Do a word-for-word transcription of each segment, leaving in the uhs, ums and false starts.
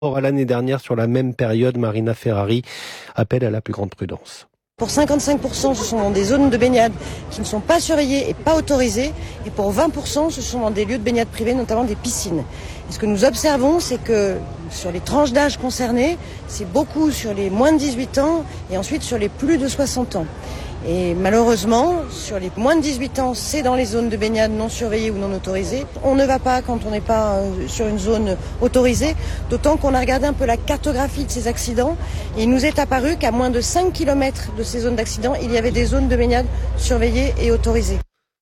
à l'année dernière sur la même période. Marina Ferrari appelle à la plus grande prudence. Pour cinquante-cinq pour cent, ce sont dans des zones de baignade qui ne sont pas surveillées et pas autorisées. Et pour vingt pour cent, ce sont dans des lieux de baignade privés, notamment des piscines. Et ce que nous observons, c'est que sur les tranches d'âge concernées, c'est beaucoup sur les moins de dix-huit ans et ensuite sur les plus de soixante ans. Et malheureusement, sur les moins de dix-huit ans, c'est dans les zones de baignade non surveillées ou non autorisées. On ne va pas quand on n'est pas sur une zone autorisée, d'autant qu'on a regardé un peu la cartographie de ces accidents. Et il nous est apparu qu'à moins de cinq kilomètres de ces zones d'accident, il y avait des zones de baignade surveillées et autorisées.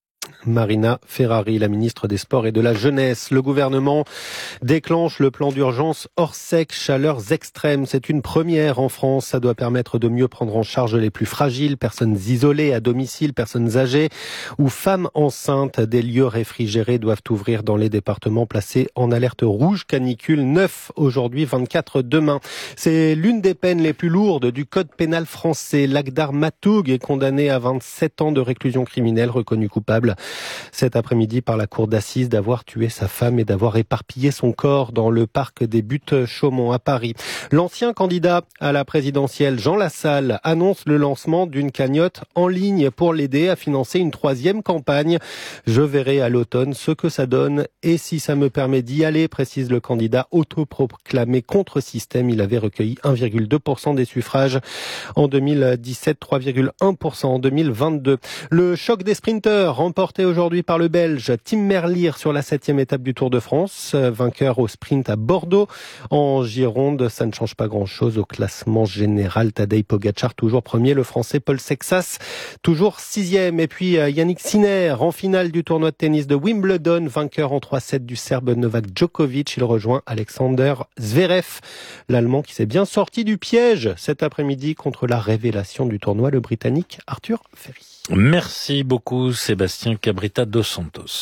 Marina Ferrari, la ministre des Sports et de la Jeunesse. Le gouvernement déclenche le plan d'urgence Orsec chaleurs extrêmes. C'est une première en France. Ça doit permettre de mieux prendre en charge les plus fragiles, personnes isolées à domicile, personnes âgées ou femmes enceintes. Des lieux réfrigérés doivent ouvrir dans les départements placés en alerte rouge canicule. neuf aujourd'hui, vingt-quatre demain. C'est l'une des peines les plus lourdes du code pénal français. Lakhdar Matoug est condamné à vingt-sept ans de réclusion criminelle, reconnu coupable cet après-midi par la cour d'assises d'avoir tué sa femme et d'avoir éparpillé son corps dans le parc des Buttes-Chaumont à Paris. L'ancien candidat à la présidentielle, Jean Lassalle, annonce le lancement d'une cagnotte en ligne pour l'aider à financer une troisième campagne. Je verrai à l'automne ce que ça donne et si ça me permet d'y aller, précise le candidat autoproclamé contre système. Il avait recueilli un virgule deux pour cent des suffrages en deux mille dix-sept, trois virgule un pour cent en deux mille vingt-deux. Le choc des sprinteurs remporté aujourd'hui par le Belge Tim Merlier sur la septième étape du Tour de France, vainqueur au sprint à Bordeaux. En Gironde, ça ne change pas grand-chose au classement général. Tadej Pogacar toujours premier, le Français Paul Sexas toujours sixième. Et puis Yannick Sinner en finale du tournoi de tennis de Wimbledon, vainqueur en trois sept du Serbe Novak Djokovic. Il rejoint Alexander Zverev, l'Allemand qui s'est bien sorti du piège cet après-midi contre la révélation du tournoi, le Britannique Arthur Ferry. Merci beaucoup Sébastien Cabrita dos Santos.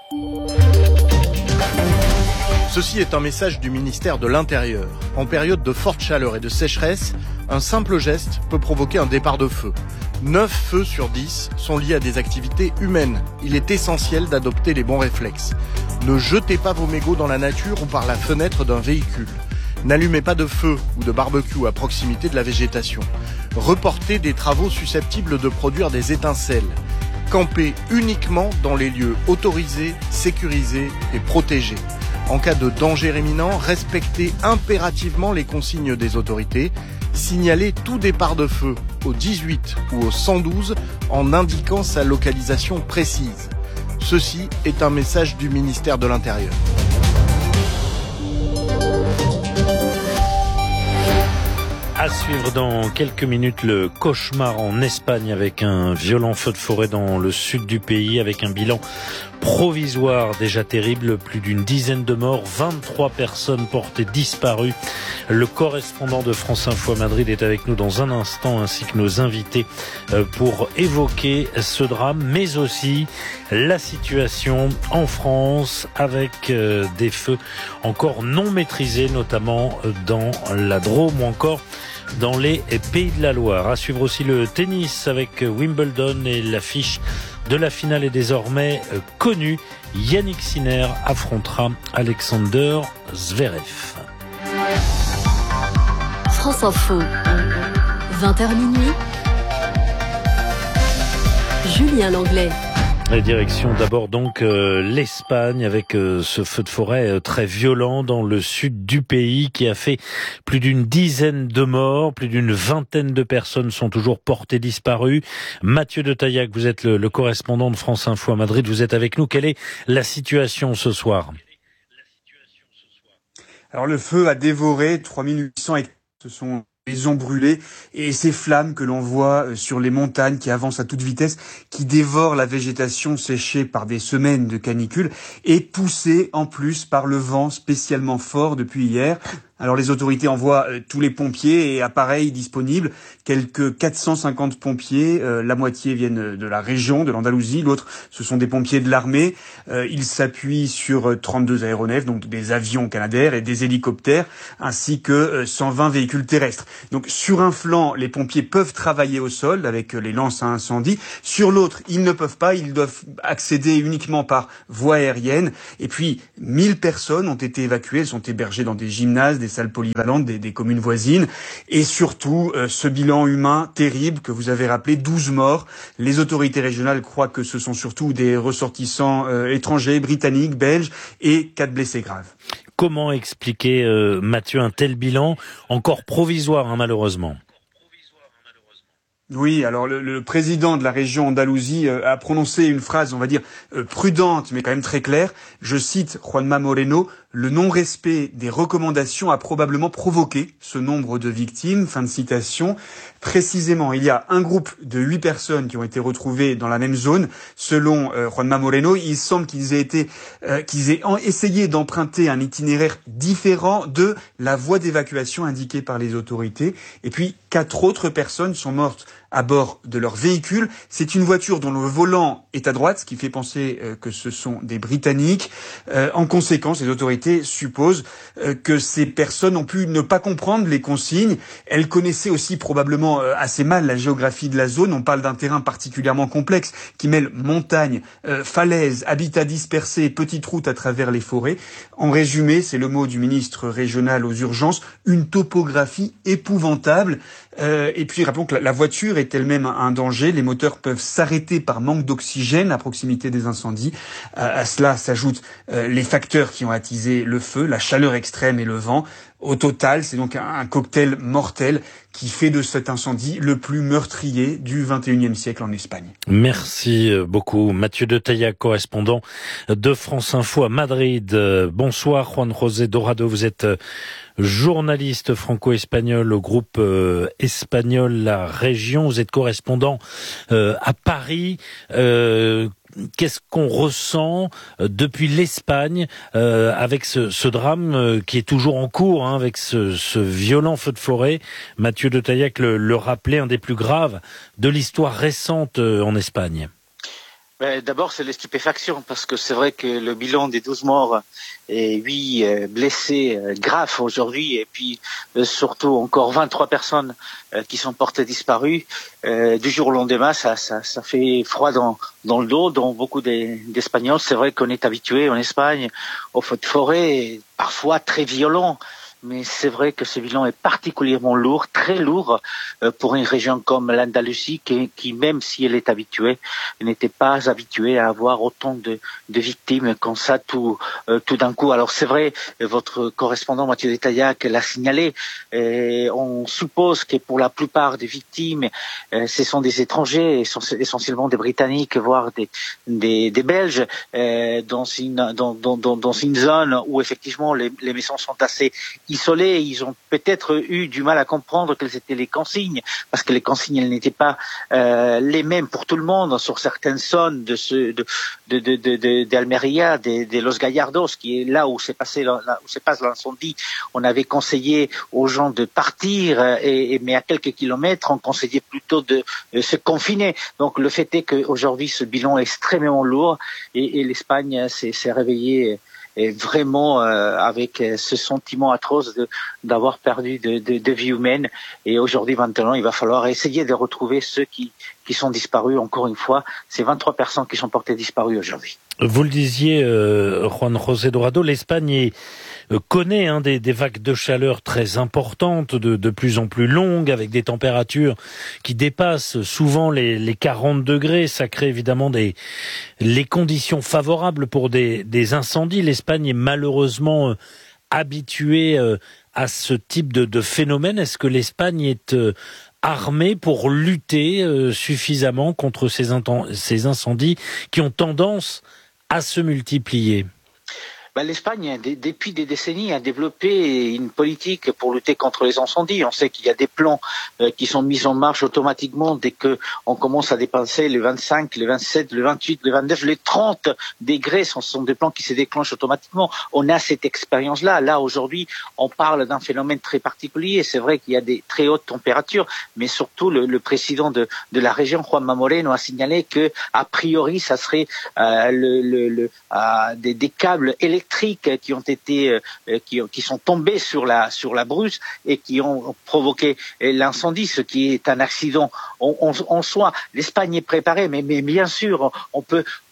Ceci est un message du ministère de l'Intérieur. En période de forte chaleur et de sécheresse, un simple geste peut provoquer un départ de feu. neuf feux sur dix sont liés à des activités humaines. Il est essentiel d'adopter les bons réflexes. Ne jetez pas vos mégots dans la nature ou par la fenêtre d'un véhicule. N'allumez pas de feu ou de barbecue à proximité de la végétation. Reportez des travaux susceptibles de produire des étincelles. Campez uniquement dans les lieux autorisés, sécurisés et protégés. En cas de danger imminent, respectez impérativement les consignes des autorités. Signalez tout départ de feu au dix-huit ou au cent douze en indiquant sa localisation précise. Ceci est un message du ministère de l'Intérieur. À suivre dans quelques minutes le cauchemar en Espagne avec un violent feu de forêt dans le sud du pays avec un bilan provisoire déjà terrible, plus d'une dizaine de morts, vingt-trois personnes portées disparues. Le correspondant de France Info à Madrid est avec nous dans un instant ainsi que nos invités pour évoquer ce drame mais aussi la situation en France avec des feux encore non maîtrisés, notamment dans la Drôme ou encore dans les Pays de la Loire. À suivre aussi le tennis avec Wimbledon et l'affiche de la finale est désormais connue. Yannick Sinner affrontera Alexander Zverev. France Info, vingt heures minuit. Julien Langlais. La direction d'abord donc euh, l'Espagne avec euh, ce feu de forêt euh, très violent dans le sud du pays qui a fait plus d'une dizaine de morts, plus d'une vingtaine de personnes sont toujours portées disparues. Mathieu de Taillac, vous êtes le, le correspondant de France Info à Madrid, vous êtes avec nous. Quelle est la situation ce soir ? Alors le feu a dévoré trois mille huit cents hectares, ce sont maisons brûlées et ces flammes que l'on voit sur les montagnes qui avancent à toute vitesse, qui dévorent la végétation séchée par des semaines de canicule et poussée en plus par le vent spécialement fort depuis hier. Alors les autorités envoient euh, tous les pompiers et appareils disponibles, quelques quatre cent cinquante pompiers, euh, la moitié viennent de la région, de l'Andalousie, l'autre ce sont des pompiers de l'armée. Euh, ils s'appuient sur euh, trente-deux aéronefs, donc des avions canadaires et des hélicoptères, ainsi que euh, cent vingt véhicules terrestres. Donc sur un flanc, les pompiers peuvent travailler au sol avec euh, les lances à incendie. Sur l'autre, ils ne peuvent pas, ils doivent accéder uniquement par voie aérienne. Et puis mille personnes ont été évacuées, elles sont hébergées dans des gymnases, des des salles polyvalentes des, des communes voisines. Et surtout, euh, ce bilan humain terrible que vous avez rappelé, douze morts. Les autorités régionales croient que ce sont surtout des ressortissants euh, étrangers, britanniques, belges, et quatre blessés graves. Comment expliquer, euh, Mathieu, un tel bilan, encore provisoire, hein, malheureusement? Oui, alors le, le président de la région Andalousie euh, a prononcé une phrase, on va dire, euh, prudente, mais quand même très claire. Je cite Juanma Moreno, « Le non-respect des recommandations a probablement provoqué ce nombre de victimes ». Fin de citation. Précisément, il y a un groupe de huit personnes qui ont été retrouvées dans la même zone. Selon euh, Juanma Moreno, il semble qu'ils aient été, euh, qu'ils aient en, essayé d'emprunter un itinéraire différent de la voie d'évacuation indiquée par les autorités. Et puis, quatre autres personnes sont mortes à bord de leur véhicule. C'est une voiture dont le volant est à droite, ce qui fait penser euh, que ce sont des Britanniques. Euh, en conséquence, les autorités supposent euh, que ces personnes ont pu ne pas comprendre les consignes. Elles connaissaient aussi probablement euh, assez mal la géographie de la zone. On parle d'un terrain particulièrement complexe qui mêle montagnes, euh, falaises, habitats dispersés, petites routes à travers les forêts. En résumé, c'est le mot du ministre régional aux urgences, une topographie épouvantable. Euh, et puis rappelons que la, la voiture est elle-même un danger. Les moteurs peuvent s'arrêter par manque d'oxygène à proximité des incendies. Euh, à cela s'ajoutent euh, les facteurs qui ont attisé le feu, la chaleur extrême et le vent. Au total, c'est donc un, un cocktail mortel qui fait de cet incendie le plus meurtrier du vingt et unième siècle en Espagne. Merci beaucoup. Mathieu de Taillac, correspondant de France Info à Madrid. Bonsoir Juan José Dorado, vous êtes journaliste franco-espagnol au groupe euh, espagnol La Région. Vous êtes correspondant euh, à Paris. Euh, Qu'est-ce qu'on ressent euh, depuis l'Espagne euh, avec ce, ce drame euh, qui est toujours en cours, hein, avec ce, ce violent feu de forêt? Mathieu de Taillac le, le rappelait, un des plus graves de l'histoire récente euh, en Espagne. D'abord, c'est la stupéfaction, parce que c'est vrai que le bilan des douze morts et huit euh, blessés euh, graves aujourd'hui, et puis euh, surtout encore vingt-trois personnes euh, qui sont portées disparues, euh, du jour au lendemain, ça, ça, ça fait froid dans, dans le dos, dans beaucoup des, d'Espagnols. C'est vrai qu'on est habitué en Espagne aux feux de forêt, parfois très violents. Mais c'est vrai que ce bilan est particulièrement lourd, très lourd, euh, pour une région comme l'Andalousie, qui, qui, même si elle est habituée, n'était pas habituée à avoir autant de, de victimes comme ça tout, euh, tout d'un coup. Alors c'est vrai, votre correspondant Mathieu de Taillac l'a signalé, et on suppose que pour la plupart des victimes, euh, ce sont des étrangers, essentiellement des Britanniques, voire des, des, des Belges, euh, dans, une, dans, dans, dans une zone où effectivement les, les maisons sont assez isolés. Ils ont peut-être eu du mal à comprendre quelles étaient les consignes, parce que les consignes elles n'étaient pas euh, les mêmes pour tout le monde sur certaines zones de ce de de de de, de d'Almeria, de, de Los Gallardos, qui est là où s'est passé là où se passe l'incendie. On avait conseillé aux gens de partir, et, et mais à quelques kilomètres, on conseillait plutôt de, de se confiner. Donc le fait est qu'aujourd'hui ce bilan est extrêmement lourd, et, et l'Espagne s'est, s'est réveillée et vraiment euh, avec ce sentiment atroce de, d'avoir perdu de, de, de vie humaine. Et aujourd'hui, maintenant, il va falloir essayer de retrouver ceux qui, qui sont disparus. Encore une fois, c'est vingt-trois personnes qui sont portées disparues aujourd'hui. Vous le disiez, euh, Juan José Dorado, l'Espagne est, euh, connaît hein, des, des vagues de chaleur très importantes, de, de plus en plus longues, avec des températures qui dépassent souvent les, les quarante degrés. Ça crée évidemment des, les conditions favorables pour des, des incendies. L'Espagne est malheureusement euh, habituée euh, à ce type de, de phénomène. Est-ce que l'Espagne est euh, armée pour lutter euh, suffisamment contre ces, inten- ces incendies qui ont tendance à se multiplier? Ben, l'Espagne, depuis des décennies, a développé une politique pour lutter contre les incendies. On sait qu'il y a des plans euh, qui sont mis en marche automatiquement dès que on commence à dépasser les vingt-cinq, les vingt-sept, les vingt-huit, les vingt-neuf, les trente degrés. Ce sont des plans qui se déclenchent automatiquement. On a cette expérience-là. Là, aujourd'hui, on parle d'un phénomène très particulier. C'est vrai qu'il y a des très hautes températures, mais surtout le, le président de, de la région, Juanma Moreno, a signalé que, a priori, ça serait euh, le, le, le, euh, des, des câbles électriques qui ont été euh, qui, qui sont tombés sur la sur la brousse et qui ont provoqué l'incendie, ce qui est un accident en, en, en soi. L'Espagne est préparée, mais, mais bien sûr on peut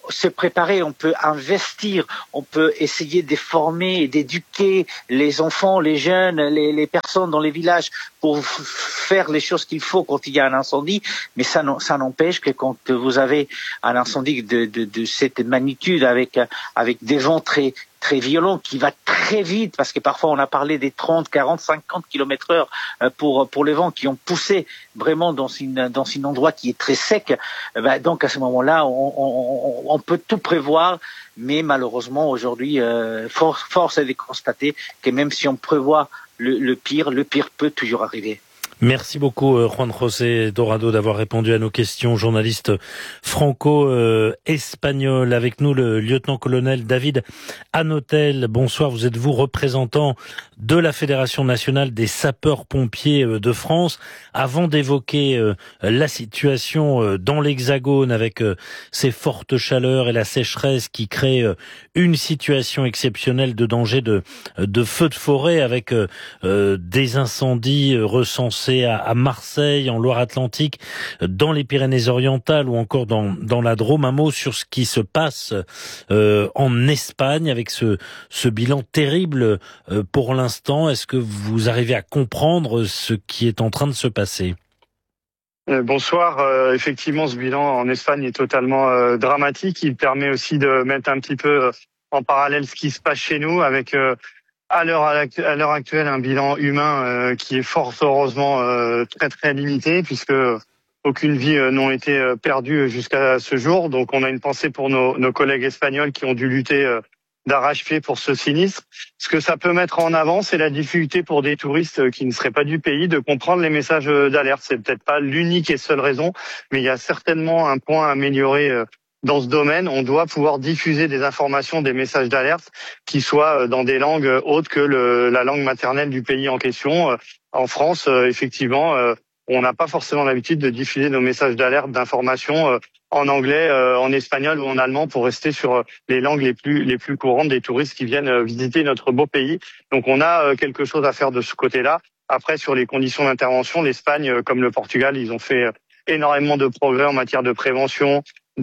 se préparer, on peut investir, on peut essayer de former et d'éduquer les enfants, les jeunes, les, les personnes dans les villages pour faire les choses qu'il faut quand il y a un incendie. Mais ça, ça n'empêche que quand vous avez un incendie de, de, de cette magnitude avec, avec des vents très très violent, qui va très vite, parce que parfois on a parlé des trente, quarante, cinquante kilomètres heure pour pour les vents qui ont poussé vraiment dans une dans un endroit qui est très sec. Ben donc à ce moment-là, on, on, on peut tout prévoir, mais malheureusement aujourd'hui, euh, force force est de constater que même si on prévoit le, le pire, le pire peut toujours arriver. Merci beaucoup Juan José Dorado d'avoir répondu à nos questions. Journaliste franco-espagnol. Avec nous le lieutenant-colonel David Anotel. Bonsoir, vous êtes vous représentant de la Fédération nationale des sapeurs-pompiers de France. Avant d'évoquer la situation dans l'Hexagone avec ces fortes chaleurs et la sécheresse qui créent une situation exceptionnelle de danger de, de feux de forêt avec des incendies recensés à Marseille, en Loire-Atlantique, dans les Pyrénées-Orientales ou encore dans, dans la Drôme. Un mot sur ce qui se passe euh, en Espagne avec ce, ce bilan terrible euh, pour l'instant. Est-ce que vous arrivez à comprendre ce qui est en train de se passer ? Euh, bonsoir. Euh, effectivement, ce bilan en Espagne est totalement euh, dramatique. Il permet aussi de mettre un petit peu en parallèle ce qui se passe chez nous avec... Euh, À l'heure, à l'heure actuelle, un bilan humain euh, qui est fort heureusement euh, très très limité, puisque aucune vie euh, n'a été euh, perdue jusqu'à ce jour. Donc on a une pensée pour nos, nos collègues espagnols qui ont dû lutter euh, d'arrache-pied pour ce sinistre. Ce que ça peut mettre en avant, c'est la difficulté pour des touristes qui ne seraient pas du pays de comprendre les messages d'alerte. C'est peut-être pas l'unique et seule raison, mais il y a certainement un point à améliorer euh, dans ce domaine. On doit pouvoir diffuser des informations, des messages d'alerte qui soient dans des langues autres que le, la langue maternelle du pays en question. En France, effectivement, on n'a pas forcément l'habitude de diffuser nos messages d'alerte, d'informations en anglais, en espagnol ou en allemand pour rester sur les langues les plus les plus courantes des touristes qui viennent visiter notre beau pays. Donc on a quelque chose à faire de ce côté-là. Après, sur les conditions d'intervention, l'Espagne, comme le Portugal, ils ont fait énormément de progrès en matière de prévention,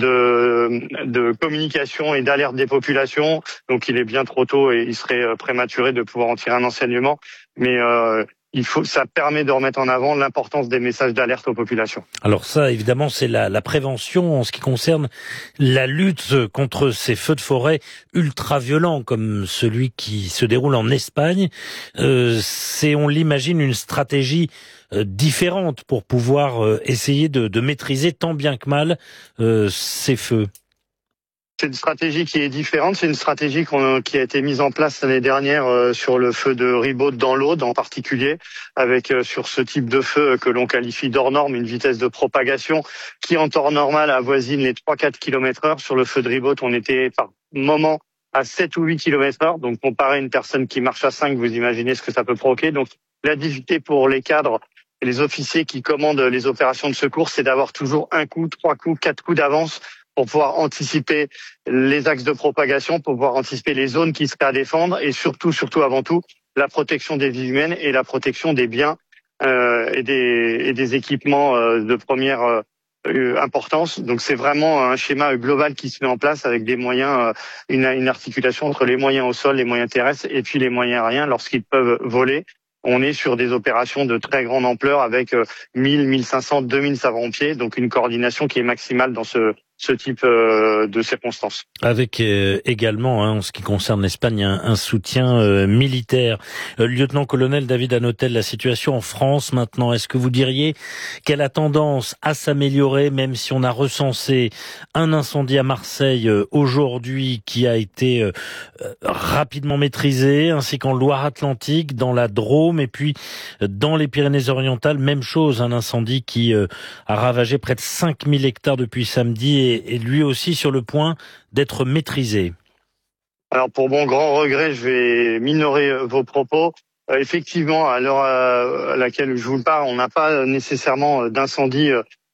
de, de communication et d'alerte des populations. Donc il est bien trop tôt et il serait prématuré de pouvoir en tirer un enseignement. Mais euh, il faut, ça permet de remettre en avant l'importance des messages d'alerte aux populations. Alors ça, évidemment, c'est la, la prévention en ce qui concerne la lutte contre ces feux de forêt ultra violents comme celui qui se déroule en Espagne. Euh, c'est, on l'imagine, une stratégie euh, différente pour pouvoir euh, essayer de, de maîtriser tant bien que mal euh, ces feux. C'est une stratégie qui est différente. C'est une stratégie qu'on, qui a été mise en place l'année dernière euh, sur le feu de Ribot dans l'Aude en particulier, avec euh, sur ce type de feu que l'on qualifie d'hors norme, une vitesse de propagation qui en temps normal avoisine les trois à quatre kilomètres heure. Sur le feu de Ribot, on était par moment à sept ou huit kilomètres heure. Donc comparé à une personne qui marche à cinq, vous imaginez ce que ça peut provoquer. Donc la difficulté pour les cadres et les officiers qui commandent les opérations de secours, c'est d'avoir toujours un coup, trois coups, quatre coups d'avance pour pouvoir anticiper les axes de propagation, pour pouvoir anticiper les zones qui seraient à défendre et surtout, surtout avant tout, la protection des vies humaines et la protection des biens euh, et, des, et des équipements euh, de première euh, importance. Donc c'est vraiment un schéma global qui se met en place avec des moyens, euh, une, une articulation entre les moyens au sol, les moyens terrestres et puis les moyens aériens lorsqu'ils peuvent voler. On est sur des opérations de très grande ampleur avec euh, mille, mille cinq cents, deux mille savants-pompiers, donc une coordination qui est maximale dans ce ce type euh, de circonstances. Avec euh, également, hein, en ce qui concerne l'Espagne, un, un soutien euh, militaire. Euh, Lieutenant-colonel David Anotel, la situation en France maintenant, est-ce que vous diriez qu'elle a tendance à s'améliorer, même si on a recensé un incendie à Marseille euh, aujourd'hui qui a été euh, rapidement maîtrisé, ainsi qu'en Loire-Atlantique, dans la Drôme et puis euh, dans les Pyrénées-Orientales, même chose, un incendie qui euh, a ravagé près de cinq mille hectares depuis samedi et et lui aussi sur le point d'être maîtrisé. Alors pour mon grand regret, je vais minorer vos propos. Euh, effectivement, à l'heure à laquelle je vous parle, on n'a pas nécessairement d'incendie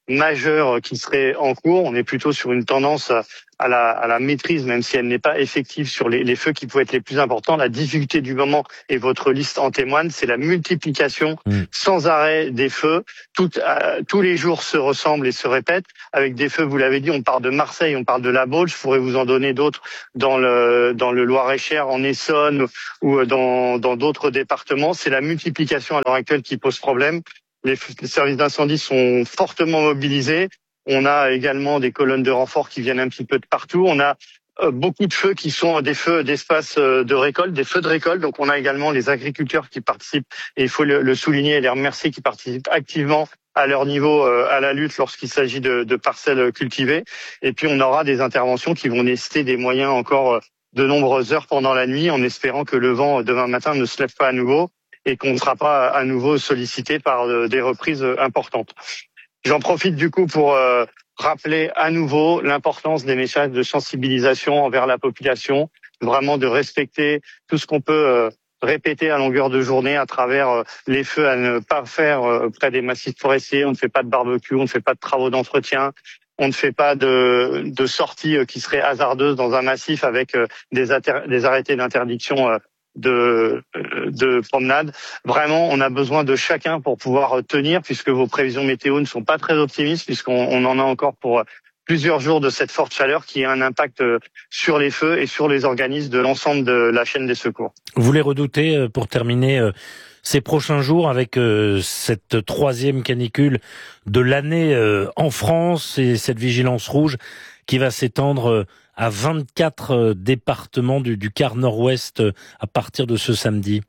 majeure qui serait en cours. On est plutôt sur une tendance à la, à la maîtrise, même si elle n'est pas effective sur les, les feux qui pouvaient être les plus importants. La difficulté du moment, et votre liste en témoigne, c'est la multiplication mmh. sans arrêt des feux. Tout, euh, tous les jours se ressemblent et se répètent. Avec des feux, vous l'avez dit, on parle de Marseille, on parle de La Baule. Je pourrais vous en donner d'autres dans le, dans le Loir-et-Cher, en Essonne ou dans, dans d'autres départements. C'est la multiplication à l'heure actuelle qui pose problème. Les, les services d'incendie sont fortement mobilisés. On a également des colonnes de renfort qui viennent un petit peu de partout. On a euh, beaucoup de feux qui sont des feux d'espace euh, de récolte, des feux de récolte. Donc on a également les agriculteurs qui participent, et il faut le, le souligner et les remercier, qui participent activement à leur niveau euh, à la lutte lorsqu'il s'agit de, de parcelles cultivées. Et puis on aura des interventions qui vont nécessiter des moyens encore euh, de nombreuses heures pendant la nuit, en espérant que le vent euh, demain matin ne se lève pas à nouveau et qu'on ne sera pas à nouveau sollicité par euh, des reprises euh, importantes. J'en profite du coup pour euh, rappeler à nouveau l'importance des messages de sensibilisation envers la population, vraiment de respecter tout ce qu'on peut euh, répéter à longueur de journée à travers euh, les feux à ne pas faire euh, près des massifs forestiers. On ne fait pas de barbecue, on ne fait pas de travaux d'entretien, on ne fait pas de, de sorties euh, qui seraient hasardeuses dans un massif avec euh, des, inter- des arrêtés d'interdiction euh, de de promenade. Vraiment, on a besoin de chacun pour pouvoir tenir, puisque vos prévisions météo ne sont pas très optimistes, puisqu'on on en a encore pour plusieurs jours de cette forte chaleur qui a un impact sur les feux et sur les organismes de l'ensemble de la chaîne des secours. Vous les redoutez, pour terminer, ces prochains jours avec cette troisième canicule de l'année en France et cette vigilance rouge qui va s'étendre à vingt-quatre départements du, du quart nord-ouest à partir de ce samedi?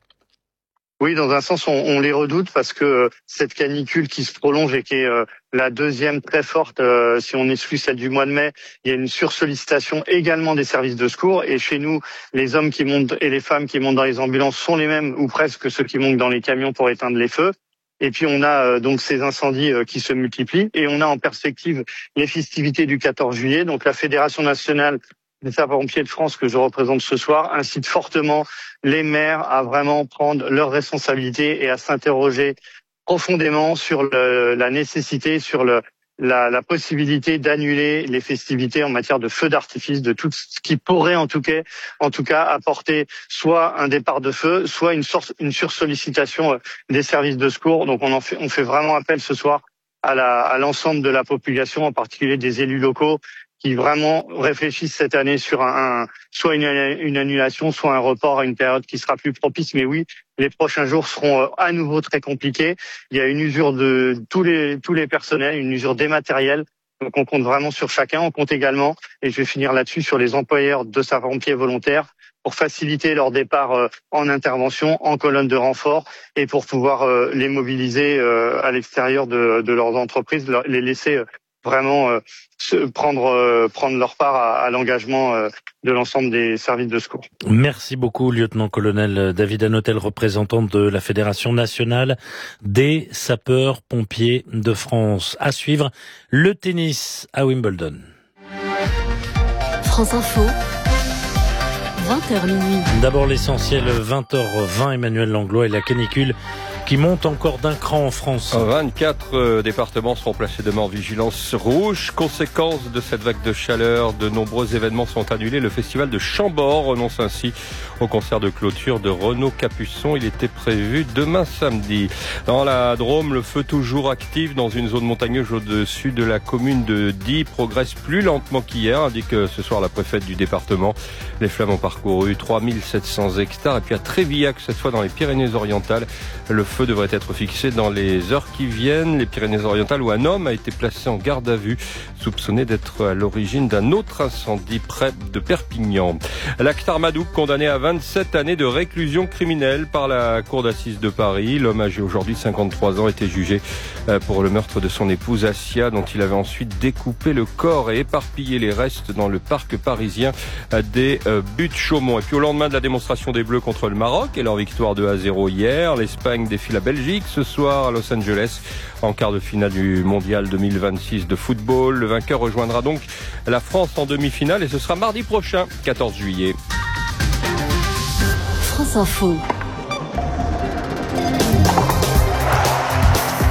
Oui, dans un sens, on, on les redoute parce que cette canicule qui se prolonge et qui est euh, la deuxième très forte, euh, si on exclut celle du mois de mai, il y a une sursollicitation également des services de secours. Et chez nous, les hommes qui montent et les femmes qui montent dans les ambulances sont les mêmes, ou presque, que ceux qui montent dans les camions pour éteindre les feux. Et puis on a euh, donc ces incendies euh, qui se multiplient, et on a en perspective les festivités du quatorze juillet. Donc la Fédération nationale des sapeurs-pompiers de France, que je représente ce soir, incite fortement les maires à vraiment prendre leurs responsabilités et à s'interroger profondément sur le, la nécessité, sur le, la, la possibilité d'annuler les festivités en matière de feux d'artifice, de tout ce qui pourrait en tout cas, en tout cas apporter soit un départ de feu, soit une, source, une sursollicitation des services de secours. Donc on en fait, on fait vraiment appel ce soir à, la, à l'ensemble de la population, en particulier des élus locaux, qui vraiment réfléchissent cette année sur un, un soit une, une annulation, soit un report à une période qui sera plus propice. Mais oui, les prochains jours seront à nouveau très compliqués. Il y a une usure de tous les tous les personnels, une usure des matériels. Donc on compte vraiment sur chacun. On compte également, et je vais finir là-dessus, sur les employeurs de sapeurs-pompiers volontaires pour faciliter leur départ en intervention, en colonne de renfort, et pour pouvoir les mobiliser à l'extérieur de, de leurs entreprises, les laisser vraiment euh, se prendre euh, prendre leur part à, à l'engagement euh, de l'ensemble des services de secours. Merci beaucoup, lieutenant-colonel David Hanotel, représentant de la Fédération nationale des sapeurs-pompiers de France. À suivre, le tennis à Wimbledon. France Info, vingt heures minuit. D'abord l'essentiel, vingt heures vingt, Emmanuel Langlois, et la canicule qui monte encore d'un cran en France. vingt-quatre euh, départements seront placés demain en vigilance rouge. Conséquence de cette vague de chaleur, de nombreux événements sont annulés. Le festival de Chambord renonce ainsi au concert de clôture de Renaud Capuçon. Il était prévu demain samedi. Dans la Drôme, le feu toujours actif dans une zone montagneuse au-dessus de la commune de Die progresse plus lentement qu'hier, indique ce soir la préfète du département. Les flammes ont parcouru trois mille sept cents hectares. Et puis à Trévillac, cette fois dans les Pyrénées-Orientales, le feu devrait être fixé dans les heures qui viennent. Les Pyrénées-Orientales, où un homme a été placé en garde à vue, soupçonné d'être à l'origine d'un autre incendie près de Perpignan. L'Akhtar Madouk, condamné à vingt-sept années de réclusion criminelle par la cour d'assises de Paris. L'homme âgé aujourd'hui cinquante-trois ans était jugé pour le meurtre de son épouse Assia, dont il avait ensuite découpé le corps et éparpillé les restes dans le parc parisien des Buttes-Chaumont. Et puis au lendemain de la démonstration des Bleus contre le Maroc et leur victoire deux à zéro hier, l'Espagne défie la Belgique ce soir à Los Angeles en quart de finale du mondial deux mille vingt-six de football. Le vainqueur rejoindra donc la France en demi-finale et ce sera mardi prochain, quatorze juillet. France Info.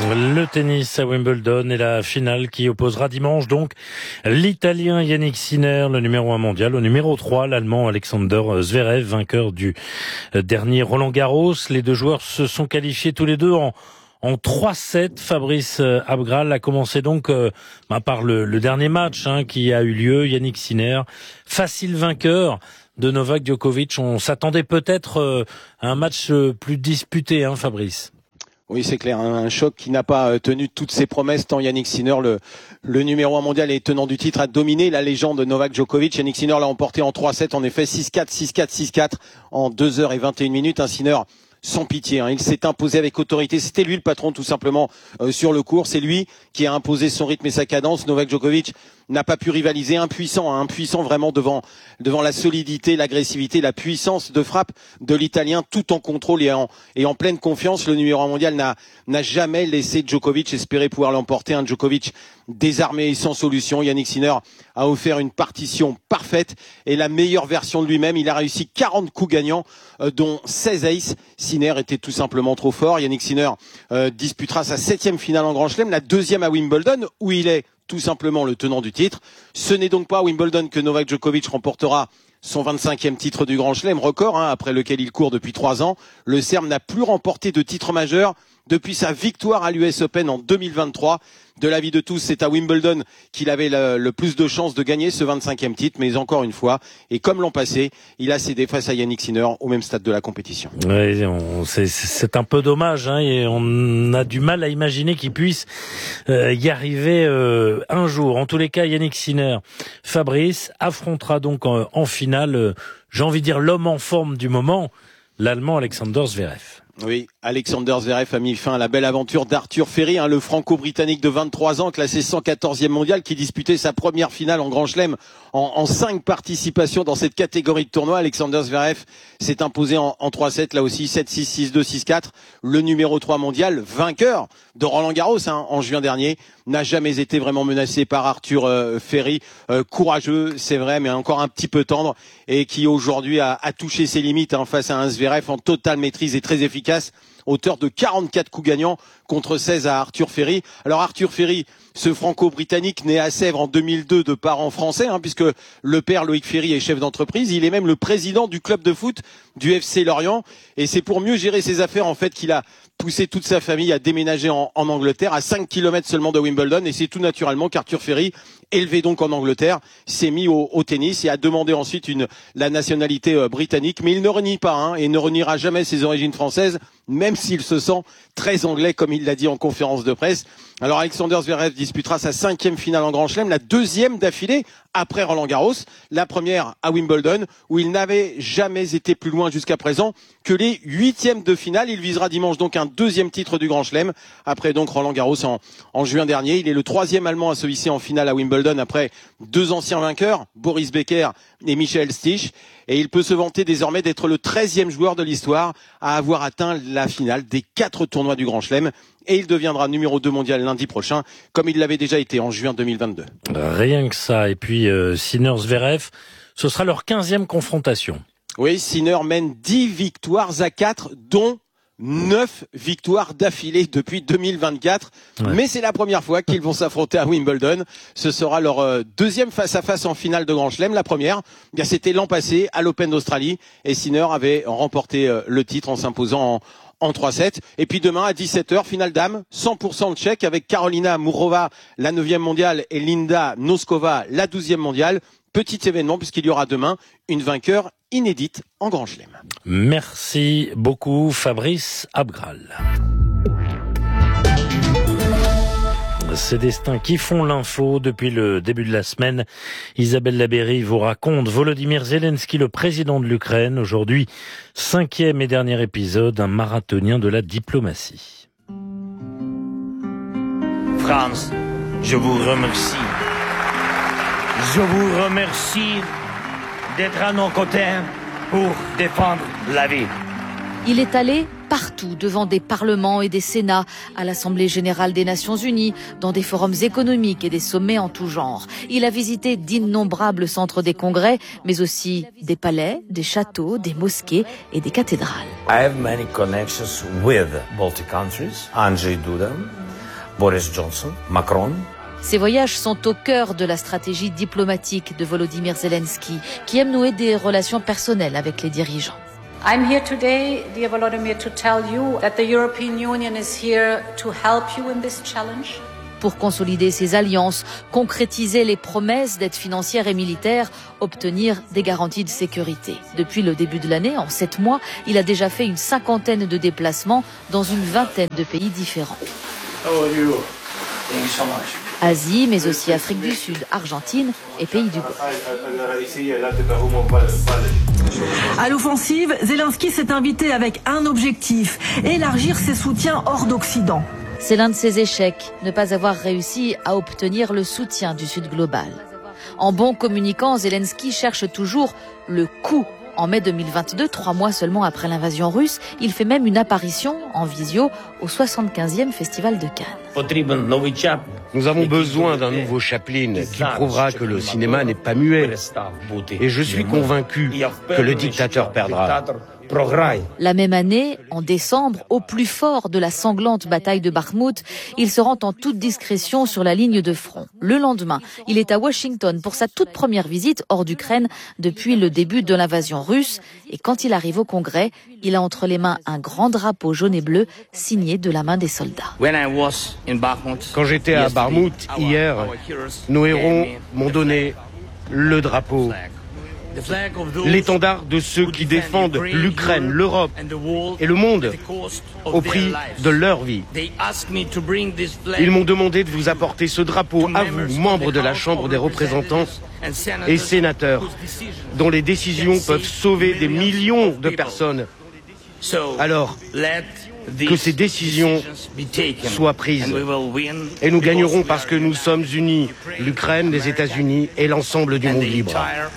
Le tennis à Wimbledon et la finale qui opposera dimanche donc l'Italien Yannick Sinner, le numéro un mondial, au numéro trois, l'Allemand Alexander Zverev, vainqueur du dernier Roland-Garros. Les deux joueurs se sont qualifiés tous les deux en en trois sept. Fabrice Abgral a commencé donc euh, bah, par le, le dernier match hein, qui a eu lieu. Yannick Sinner, facile vainqueur de Novak Djokovic. On s'attendait peut-être euh, à un match euh, plus disputé, hein, Fabrice. Oui, c'est clair, un choc qui n'a pas tenu toutes ses promesses, tant Yannick Sinner, le, le numéro un mondial et tenant du titre, a dominé la légende Novak Djokovic. Yannick Sinner l'a emporté en trois sept, en effet, six quatre, six quatre, six quatre, en deux heures et vingt et une minutes. Un Sinner sans pitié, hein. Il s'est imposé avec autorité. C'était lui le patron tout simplement euh, sur le court. C'est lui qui a imposé son rythme et sa cadence. Novak Djokovic n'a pas pu rivaliser, impuissant, hein, impuissant vraiment devant devant la solidité, l'agressivité, la puissance de frappe de l'Italien, tout en contrôle et en et en pleine confiance. Le numéro un mondial n'a n'a jamais laissé Djokovic espérer pouvoir l'emporter. Un Djokovic désarmé et sans solution. Yannick Sinner a offert une partition parfaite et la meilleure version de lui-même. Il a réussi quarante coups gagnants, euh, dont seize aces. Sinner était tout simplement trop fort. Yannick Sinner euh, disputera sa septième finale en Grand Chelem, la deuxième à Wimbledon, où il est tout simplement le tenant du titre. Ce n'est donc pas à Wimbledon que Novak Djokovic remportera son vingt-cinquième titre du Grand Chelem, record hein, après lequel il court depuis trois ans. Le Serbe n'a plus remporté de titre majeur depuis sa victoire à l'U S Open en deux mille vingt-trois. De l'avis de tous, c'est à Wimbledon qu'il avait le, le plus de chances de gagner ce vingt-cinquième titre, mais encore une fois, et comme l'an passé, il a cédé face à Yannick Sinner au même stade de la compétition. Oui, on, c'est, c'est un peu dommage, hein, et on a du mal à imaginer qu'il puisse euh, y arriver euh, un jour. En tous les cas, Yannick Sinner, Fabrice, affrontera donc en, en finale, euh, j'ai envie de dire l'homme en forme du moment, l'Allemand Alexander Zverev. Oui, Alexander Zverev a mis fin à la belle aventure d'Arthur Ferry, hein, le franco-britannique de vingt-trois ans, classé cent quatorzième mondial, qui disputait sa première finale en Grand Chelem en, en cinq participations dans cette catégorie de tournoi. Alexander Zverev s'est imposé en, en trois sept, là aussi sept six, six deux, six quatre. Le numéro trois mondial, vainqueur de Roland-Garros hein, en juin dernier, n'a jamais été vraiment menacé par Arthur euh, Ferry, euh, courageux, c'est vrai, mais encore un petit peu tendre, et qui aujourd'hui a, a touché ses limites hein, face à un Zverev en totale maîtrise et très efficace, auteur de quarante-quatre coups gagnants contre seize à Arthur Ferry. Alors Arthur Ferry, ce franco-britannique né à Sèvres en deux mille deux de parents français, hein, puisque le père Loïc Ferry est chef d'entreprise, il est même le président du club de foot du F C Lorient, et c'est pour mieux gérer ses affaires en fait qu'il a poussé toute sa famille à déménager en, en Angleterre, à cinq kilomètres seulement de Wimbledon, et c'est tout naturellement qu'Arthur Ferry, élevé donc en Angleterre, s'est mis au, au tennis et a demandé ensuite une, la nationalité euh, britannique, mais il ne renie pas hein, et ne reniera jamais ses origines françaises, même s'il se sent très anglais, comme il l'a dit en conférence de presse. Alors Alexander Zverev disputera sa cinquième finale en Grand Chelem, la deuxième d'affilée après Roland-Garros, la première à Wimbledon, où il n'avait jamais été plus loin jusqu'à présent que les huitièmes de finale. Il visera dimanche donc un deuxième titre du Grand Chelem, après donc Roland-Garros en, en juin dernier. Il est le troisième Allemand à se hisser en finale à Wimbledon après deux anciens vainqueurs, Boris Becker et Michael Stich. Et il peut se vanter désormais d'être le treizième joueur de l'histoire à avoir atteint la finale des quatre tournois du Grand Chelem. Et il deviendra numéro deux mondial lundi prochain, comme il l'avait déjà été en juin deux mille vingt-deux. Rien que ça. Et puis euh, Sinner-Zverev, ce sera leur quinzième confrontation. Oui, Sinner mène dix victoires à quatre, dont neuf victoires d'affilée depuis deux mille vingt-quatre. Ouais. Mais c'est la première fois qu'ils vont s'affronter à Wimbledon. Ce sera leur euh, deuxième face-à-face en finale de Grand Chelem. La première, bien, c'était l'an passé à l'Open d'Australie. Et Sinner avait remporté euh, le titre en s'imposant en en trois sept. Et puis demain à dix-sept heures, finale dames, cent pour cent de tchèque avec Karolina Mourova, la neuvième mondiale, et Linda Noskova, la douzième mondiale. Petit événement puisqu'il y aura demain une vainqueur inédite en Grand Chelem. Merci beaucoup Fabrice Abgral. Ces destins qui font l'info depuis le début de la semaine. Isabelle Labéry vous raconte Volodymyr Zelensky, le président de l'Ukraine. Aujourd'hui, cinquième et dernier épisode, un marathonien de la diplomatie. France, je vous remercie. Je vous remercie d'être à nos côtés pour défendre la vie. Il est allé partout, devant des parlements et des sénats, à l'Assemblée générale des Nations unies, dans des forums économiques et des sommets en tout genre. Il a visité d'innombrables centres des congrès, mais aussi des palais, des châteaux, des mosquées et des cathédrales. I have many connections with Baltic countries. Andrzej Duda, Boris Johnson, Macron. Ces voyages sont au cœur de la stratégie diplomatique de Volodymyr Zelensky, qui aime nouer des relations personnelles avec les dirigeants. I'm here today, dear Volodymyr, to tell you that the European Union is here to help you in this challenge. Pour consolider ses alliances, concrétiser les promesses d'aide financière et militaire, obtenir des garanties de sécurité. Depuis le début de l'année, en sept mois, il a déjà fait une cinquantaine de déplacements dans une vingtaine de pays différents. How are you? Thank you so much. Asie, mais aussi Afrique du Sud, Argentine et pays du Golfe. À l'offensive, Zelensky s'est invité avec un objectif, élargir ses soutiens hors d'Occident. C'est l'un de ses échecs, ne pas avoir réussi à obtenir le soutien du Sud global. En bon communicant, Zelensky cherche toujours le coup. En mai deux mille vingt-deux, trois mois seulement après l'invasion russe, il fait même une apparition en visio au soixante-quinzième Festival de Cannes. Nous avons besoin d'un nouveau Chaplin qui prouvera que le cinéma n'est pas muet. Et je suis convaincu que le dictateur perdra. La même année, en décembre, au plus fort de la sanglante bataille de Bakhmout, il se rend en toute discrétion sur la ligne de front. Le lendemain, il est à Washington pour sa toute première visite hors d'Ukraine depuis le début de l'invasion russe. Et quand il arrive au Congrès, il a entre les mains un grand drapeau jaune et bleu signé de la main des soldats. Quand j'étais à Bakhmout hier, nos héros m'ont donné le drapeau. L'étendard de ceux qui défendent l'Ukraine, l'Europe et le monde au prix de leur vie. Ils m'ont demandé de vous apporter ce drapeau à vous, membres de la Chambre des représentants et sénateurs, dont les décisions peuvent sauver des millions de personnes. Alors, que ces décisions soient prises. Et nous gagnerons parce que nous sommes unis, l'Ukraine, les États-Unis et l'ensemble du monde libre.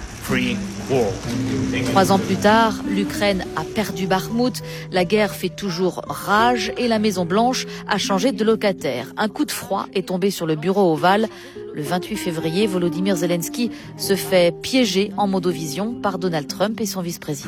Trois ans plus tard, l'Ukraine a perdu Bakhmout, la guerre fait toujours rage et la Maison-Blanche a changé de locataire. Un coup de froid est tombé sur le bureau ovale. Le vingt-huit février, Volodymyr Zelensky se fait piéger en modovision par Donald Trump et son vice-président.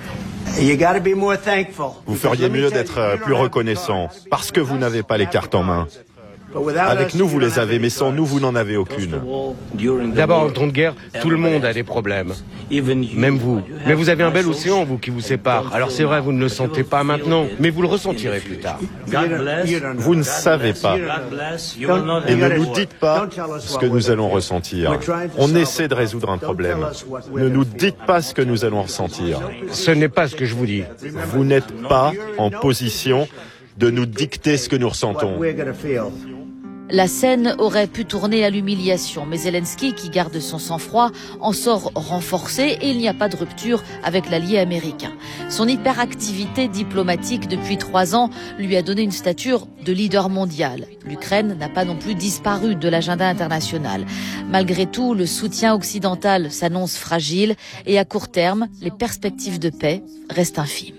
Vous feriez mieux d'être plus reconnaissant parce que vous n'avez pas les cartes en main. Avec nous, vous les avez, mais sans nous, vous n'en avez aucune. D'abord, en temps de guerre, tout le monde a des problèmes. Même vous. Mais vous avez un bel océan, vous, qui vous sépare. Alors c'est vrai, vous ne le sentez pas maintenant, mais vous le ressentirez plus tard. Vous ne savez pas. Et ne nous dites pas ce que nous allons ressentir. On essaie de résoudre un problème. Ne nous dites pas ce que nous allons ressentir. Ce n'est pas ce que je vous dis. Vous n'êtes pas en position de nous dicter ce que nous ressentons. La scène aurait pu tourner à l'humiliation, mais Zelensky, qui garde son sang-froid, en sort renforcé et il n'y a pas de rupture avec l'allié américain. Son hyperactivité diplomatique depuis trois ans lui a donné une stature de leader mondial. L'Ukraine n'a pas non plus disparu de l'agenda international. Malgré tout, le soutien occidental s'annonce fragile et à court terme, les perspectives de paix restent infimes.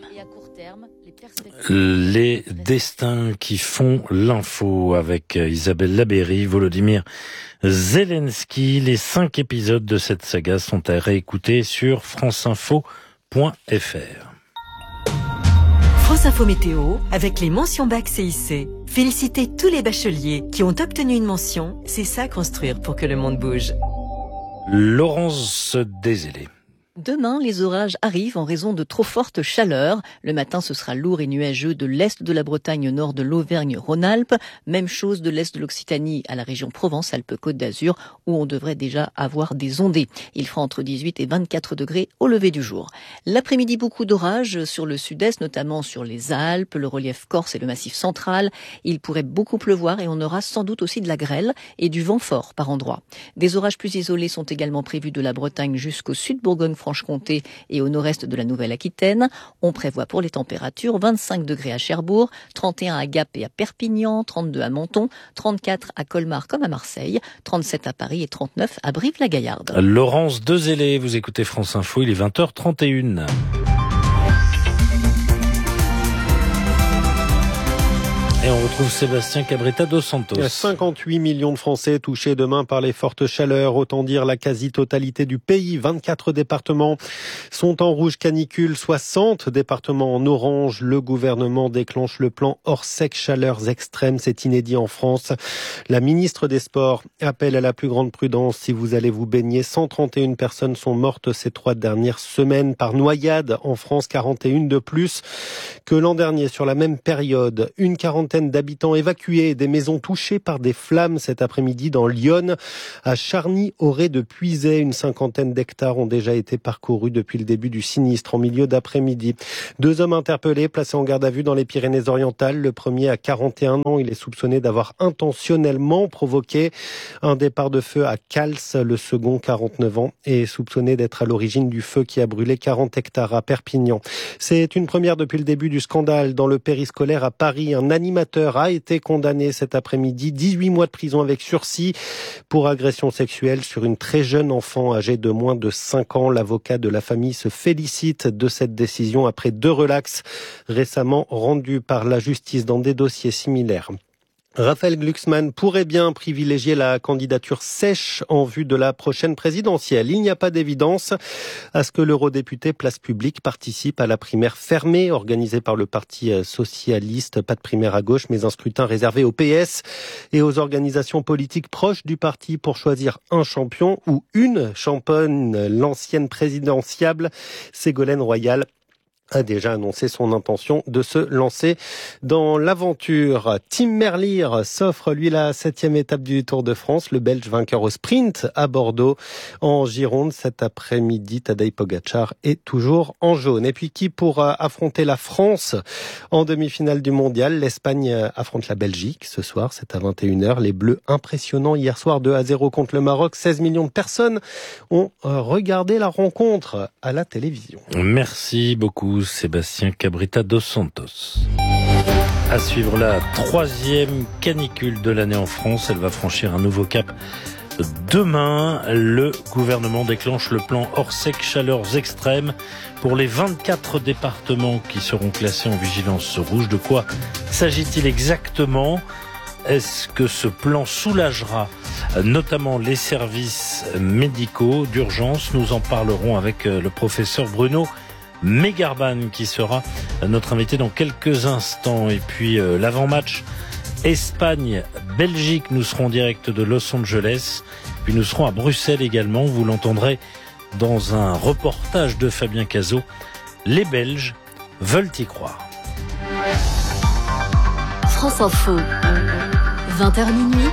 Les destins qui font l'info avec Isabelle Labéry, Volodymyr Zelensky. Les cinq épisodes de cette saga sont à réécouter sur franceinfo point f r. France Info Météo avec les mentions bac C I C. Félicitez tous les bacheliers qui ont obtenu une mention. C'est ça construire pour que le monde bouge. Laurence Dézélé. Demain, les orages arrivent en raison de trop fortes chaleurs. Le matin, ce sera lourd et nuageux de l'est de la Bretagne au nord de l'Auvergne-Rhône-Alpes. Même chose de l'est de l'Occitanie à la région Provence-Alpes-Côte d'Azur où on devrait déjà avoir des ondées. Il fera entre dix-huit et vingt-quatre degrés au lever du jour. L'après-midi, beaucoup d'orages sur le sud-est, notamment sur les Alpes, le relief corse et le massif central. Il pourrait beaucoup pleuvoir et on aura sans doute aussi de la grêle et du vent fort par endroits. Des orages plus isolés sont également prévus de la Bretagne jusqu'au sud Bourgogne-Franche-Comté et au nord-est de la Nouvelle-Aquitaine. On prévoit pour les températures vingt-cinq degrés à Cherbourg, trente et un à Gap et à Perpignan, trente-deux à Menton, trente-quatre à Colmar comme à Marseille, trente-sept à Paris et trente-neuf à Brive-la-Gaillarde. Laurence Dezélé, vous écoutez France Info, il est vingt heures trente et une. Et on retrouve Sébastien Cabrita dos Santos. cinquante-huit millions de Français touchés demain par les fortes chaleurs. Autant dire la quasi-totalité du pays. vingt-quatre départements sont en rouge canicule, soixante départements en orange. Le gouvernement déclenche le plan Orsec chaleurs extrêmes. C'est inédit en France. La ministre des Sports appelle à la plus grande prudence si vous allez vous baigner. cent trente et une personnes sont mortes ces trois dernières semaines par noyade en France, quarante et une de plus que l'an dernier sur la même période. Une quarantaine d'habitants évacués, des maisons touchées par des flammes cet après-midi dans l'Yonne. À Charny-Auré-de-Puisaye, une cinquantaine d'hectares ont déjà été parcourus depuis le début du sinistre en milieu d'après-midi. Deux hommes interpellés, placés en garde à vue dans les Pyrénées-Orientales. Le premier a quarante et un ans. Il est soupçonné d'avoir intentionnellement provoqué un départ de feu à Cals. Le second, quarante-neuf ans, est soupçonné d'être à l'origine du feu qui a brûlé quarante hectares à Perpignan. C'est une première depuis le début du scandale dans le périscolaire à Paris. Un animateur a été condamné cet après-midi, dix-huit mois de prison avec sursis pour agression sexuelle sur une très jeune enfant âgée de moins de cinq ans. L'avocat de la famille se félicite de cette décision après deux relax récemment rendus par la justice dans des dossiers similaires. Raphaël Glucksmann pourrait bien privilégier la candidature sèche en vue de la prochaine présidentielle. Il n'y a pas d'évidence à ce que l'eurodéputé Place Publique participe à la primaire fermée organisée par le Parti socialiste. Pas de primaire à gauche, mais un scrutin réservé au P S et aux organisations politiques proches du parti pour choisir un champion ou une championne. L'ancienne présidentiable Ségolène Royal a déjà annoncé son intention de se lancer dans l'aventure. Tim Merlier s'offre, lui, la septième étape du Tour de France. Le Belge vainqueur au sprint à Bordeaux. En Gironde, cet après-midi, Tadej Pogacar est toujours en jaune. Et puis, qui pourra affronter la France en demi-finale du mondial? L'Espagne affronte la Belgique ce soir, c'est à vingt et une heures. Les Bleus, impressionnants hier soir, deux à zéro contre le Maroc. seize millions de personnes ont regardé la rencontre à la télévision. Merci beaucoup, Sébastien Cabrita dos Santos. À suivre la troisième canicule de l'année en France. Elle va franchir un nouveau cap demain. Le gouvernement déclenche le plan Orsec chaleurs extrêmes pour les vingt-quatre départements qui seront classés en vigilance rouge. De quoi s'agit-il exactement ? Est-ce que ce plan soulagera notamment les services médicaux d'urgence ? Nous en parlerons avec le professeur Bruno Megarban qui sera notre invité dans quelques instants. Et puis euh, l'avant-match Espagne-Belgique, nous serons en direct de Los Angeles, puis nous serons à Bruxelles également, vous l'entendrez dans un reportage de Fabien Cazot. Les Belges veulent y croire. France Info, vingt heures minuit,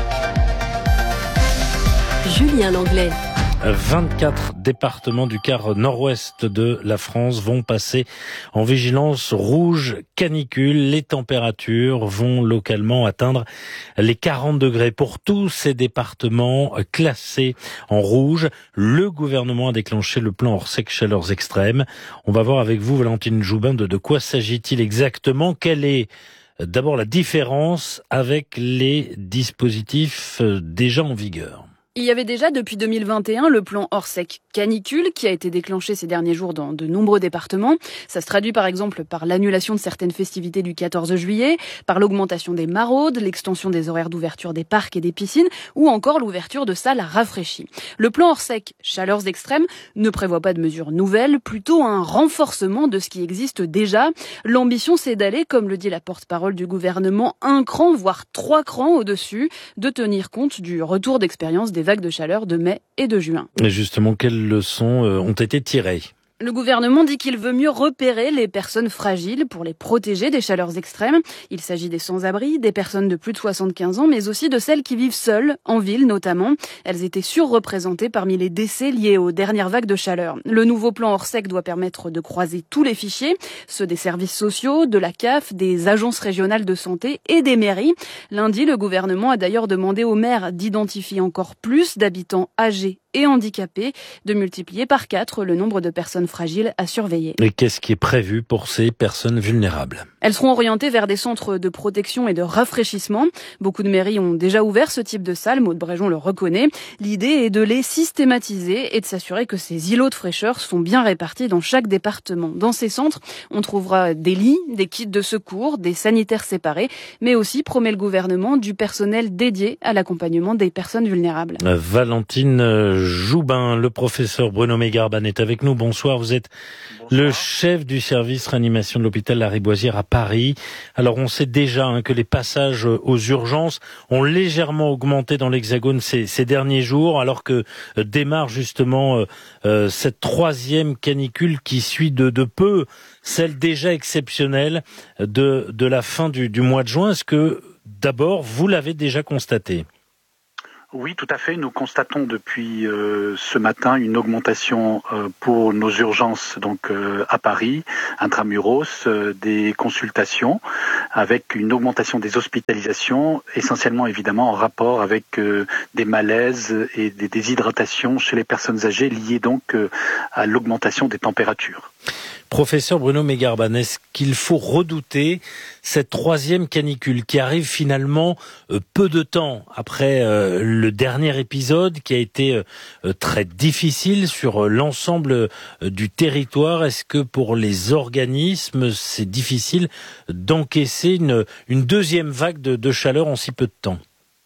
Julien Langlais. vingt-quatre départements du quart nord-ouest de la France vont passer en vigilance rouge canicule. Les températures vont localement atteindre les quarante degrés. Pour tous ces départements classés en rouge, le gouvernement a déclenché le plan Orsec chaleurs extrêmes. On va voir avec vous, Valentine Joubin, de, de quoi s'agit-il exactement? Quelle est d'abord la différence avec les dispositifs déjà en vigueur? Il y avait déjà depuis deux mille vingt et un le plan Orsec canicule qui a été déclenché ces derniers jours dans de nombreux départements. Ça se traduit par exemple par l'annulation de certaines festivités du quatorze juillet, par l'augmentation des maraudes, l'extension des horaires d'ouverture des parcs et des piscines ou encore l'ouverture de salles rafraîchies. Le plan Orsec chaleurs extrêmes ne prévoit pas de mesures nouvelles, plutôt un renforcement de ce qui existe déjà. L'ambition, c'est d'aller, comme le dit la porte-parole du gouvernement, un cran voire trois crans au-dessus, de tenir compte du retour d'expérience des vagues de chaleur de mai et de juin. Et justement, quelles leçons ont été tirées ? Le gouvernement dit qu'il veut mieux repérer les personnes fragiles pour les protéger des chaleurs extrêmes. Il s'agit des sans-abri, des personnes de plus de soixante-quinze ans, mais aussi de celles qui vivent seules, en ville notamment. Elles étaient surreprésentées parmi les décès liés aux dernières vagues de chaleur. Le nouveau plan Orsec doit permettre de croiser tous les fichiers, ceux des services sociaux, de la C A F, des agences régionales de santé et des mairies. Lundi, le gouvernement a d'ailleurs demandé aux maires d'identifier encore plus d'habitants âgés et handicapés, de multiplier par quatre le nombre de personnes fragiles à surveiller. Et qu'est-ce qui est prévu pour ces personnes vulnérables ? Elles seront orientées vers des centres de protection et de rafraîchissement. Beaucoup de mairies ont déjà ouvert ce type de salle, Maud Bréjon le reconnaît. L'idée est de les systématiser et de s'assurer que ces îlots de fraîcheur sont bien répartis dans chaque département. Dans ces centres, on trouvera des lits, des kits de secours, des sanitaires séparés, mais aussi, promet le gouvernement, du personnel dédié à l'accompagnement des personnes vulnérables. Valentine Joubin, le professeur Bruno Mégarban est avec nous. Bonsoir, vous êtes Bonsoir. Le chef du service réanimation de l'hôpital Lariboisière à Paris. Alors on sait déjà hein, que les passages aux urgences ont légèrement augmenté dans l'Hexagone ces, ces derniers jours, alors que euh, démarre justement euh, cette troisième canicule qui suit de, de peu celle déjà exceptionnelle de, de la fin du, du mois de juin. Est-ce que d'abord vous l'avez déjà constaté ? Oui, tout à fait. Nous constatons depuis euh, ce matin une augmentation euh, pour nos urgences donc euh, à Paris, intramuros, euh, des consultations, avec une augmentation des hospitalisations, essentiellement évidemment en rapport avec euh, des malaises et des déshydratations chez les personnes âgées liées donc euh, à l'augmentation des températures. Professeur Bruno Mégarban, est-ce qu'il faut redouter cette troisième canicule qui arrive finalement euh, peu de temps après euh, le dernier épisode qui a été euh, très difficile sur euh, l'ensemble euh, du territoire? Est-ce que pour les organismes, c'est difficile d'encaisser une, une deuxième vague de, de chaleur en si peu de temps?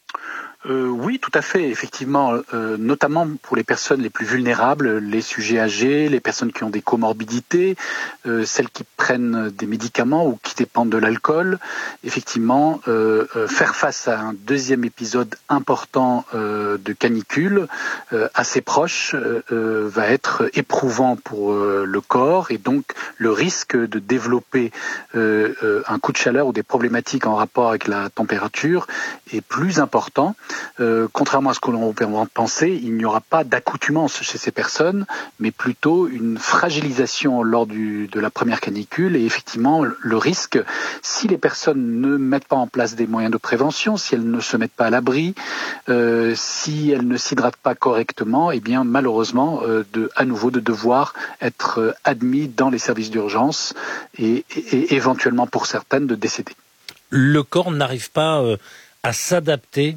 Euh, oui, tout à fait, effectivement, euh, notamment pour les personnes les plus vulnérables, les sujets âgés, les personnes qui ont des comorbidités, euh, celles qui prennent des médicaments ou qui dépendent de l'alcool. Effectivement, euh, euh, faire face à un deuxième épisode important euh, de canicule, euh, assez proche, euh, va être éprouvant pour euh, le corps et donc le risque de développer euh, euh, un coup de chaleur ou des problématiques en rapport avec la température est plus important. Euh, contrairement à ce que l'on peut penser, il n'y aura pas d'accoutumance chez ces personnes, mais plutôt une fragilisation lors du, de la première canicule. Et effectivement, le risque, si les personnes ne mettent pas en place des moyens de prévention, si elles ne se mettent pas à l'abri, euh, si elles ne s'hydratent pas correctement, eh bien malheureusement, euh, de, à nouveau, de devoir être euh, admis dans les services d'urgence et, et, et éventuellement pour certaines de décéder. Le corps n'arrive pas euh, à s'adapter?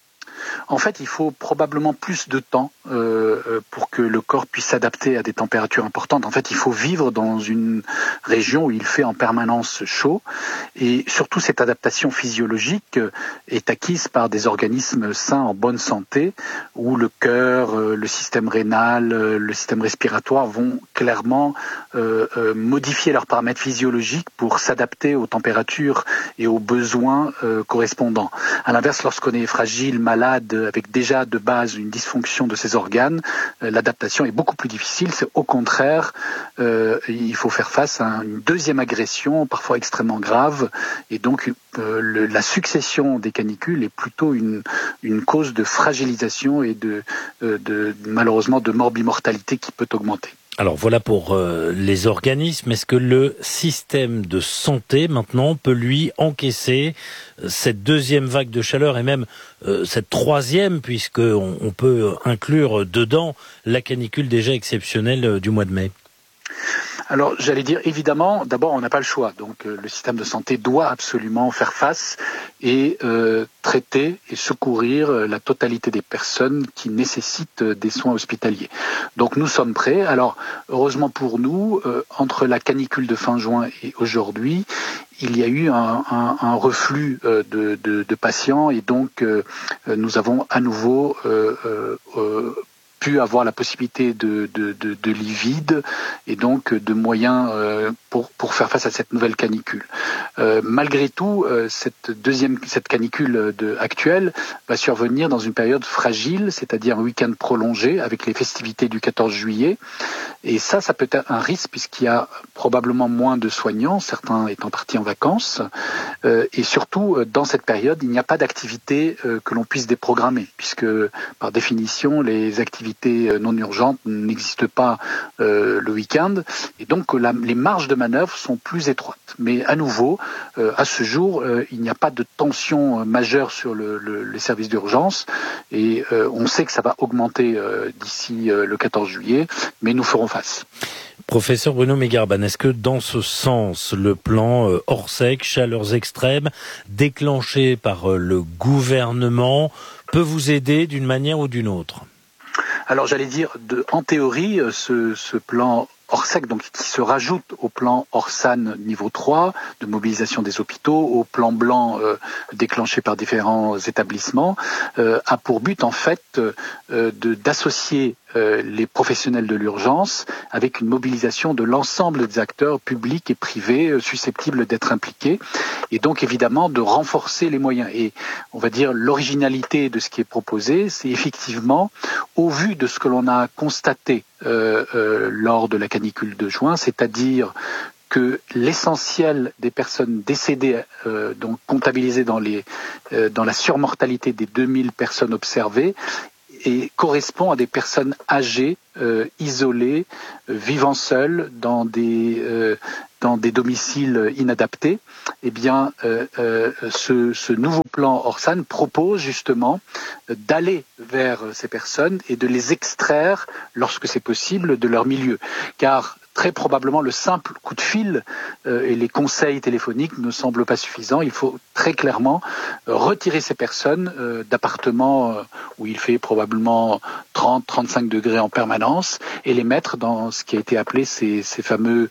En fait, il faut probablement plus de temps euh, pour que le corps puisse s'adapter à des températures importantes. En fait, il faut vivre dans une région où il fait en permanence chaud. Et surtout, cette adaptation physiologique est acquise par des organismes sains en bonne santé, où le cœur, le système rénal, le système respiratoire vont clairement euh, euh, modifier leurs paramètres physiologiques pour s'adapter aux températures et aux besoins euh, correspondants. À l'inverse, lorsqu'on est fragile, malade, avec déjà de base une dysfonction de ces organes, euh, l'adaptation est beaucoup plus difficile. C'est au contraire, euh, il faut faire face à une deuxième agression, parfois extrêmement grave, et donc euh, le, la succession des canicules est plutôt une, une cause de fragilisation et de, euh, de malheureusement de morbimortalité qui peut augmenter. Alors voilà pour euh, les organismes. Est-ce que le système de santé maintenant peut lui encaisser euh, cette deuxième vague de chaleur et même euh, cette troisième, puisqu'on on peut inclure dedans la canicule déjà exceptionnelle euh, du mois de mai? Alors, j'allais dire, évidemment, d'abord, on n'a pas le choix. Donc, euh, le système de santé doit absolument faire face et euh, traiter et secourir euh, la totalité des personnes qui nécessitent euh, des soins hospitaliers. Donc, nous sommes prêts. Alors, heureusement pour nous, euh, entre la canicule de fin juin et aujourd'hui, il y a eu un, un, un reflux euh, de, de, de patients et donc euh, nous avons à nouveau euh, euh, euh, pu avoir la possibilité de, de, de, de lits vides et donc de moyens euh, pour, pour faire face à cette nouvelle canicule. Euh, malgré tout, euh, cette deuxième cette canicule de, actuelle va survenir dans une période fragile, c'est-à-dire un week-end prolongé avec les festivités du quatorze juillet. Et ça, ça peut être un risque puisqu'il y a probablement moins de soignants, certains étant partis en vacances. Euh, et surtout, dans cette période, il n'y a pas d'activité euh, que l'on puisse déprogrammer puisque, par définition, les activités activités non urgentes n'existent pas euh, le week-end. Et donc, la, les marges de manœuvre sont plus étroites. Mais à nouveau, euh, à ce jour, euh, il n'y a pas de tension euh, majeure sur le, le, les services d'urgence. Et euh, on sait que ça va augmenter euh, d'ici euh, le quatorze juillet, mais nous ferons face. Professeur Bruno Megarban, est-ce que dans ce sens, le plan euh, Orsec, chaleurs extrêmes, déclenché par euh, le gouvernement, peut vous aider d'une manière ou d'une autre ? Alors j'allais dire, de, en théorie, ce, ce plan Orsec, donc qui se rajoute au plan Orsan niveau trois de mobilisation des hôpitaux, au plan blanc euh, déclenché par différents établissements, euh, a pour but en fait euh, de, d'associer euh, les professionnels de l'urgence avec une mobilisation de l'ensemble des acteurs publics et privés euh, susceptibles d'être impliqués, et donc évidemment de renforcer les moyens. Et on va dire l'originalité de ce qui est proposé, c'est effectivement, au vu de ce que l'on a constaté euh, euh, lors de la canicule de juin, c'est-à-dire que l'essentiel des personnes décédées, euh, donc comptabilisées dans, les, euh, dans la surmortalité des deux mille personnes observées, et correspond à des personnes âgées, euh, isolées, euh, vivant seules dans des, euh, dans des domiciles inadaptés. Eh bien, euh, euh, ce, ce nouveau plan Orsan propose justement d'aller vers ces personnes et de les extraire, lorsque c'est possible, de leur milieu. Car très probablement, le simple coup de fil euh, et les conseils téléphoniques ne semblent pas suffisants. Il faut très clairement euh, retirer ces personnes euh, d'appartements euh, où il fait probablement trente à trente-cinq degrés en permanence et les mettre dans ce qui a été appelé ces, ces fameux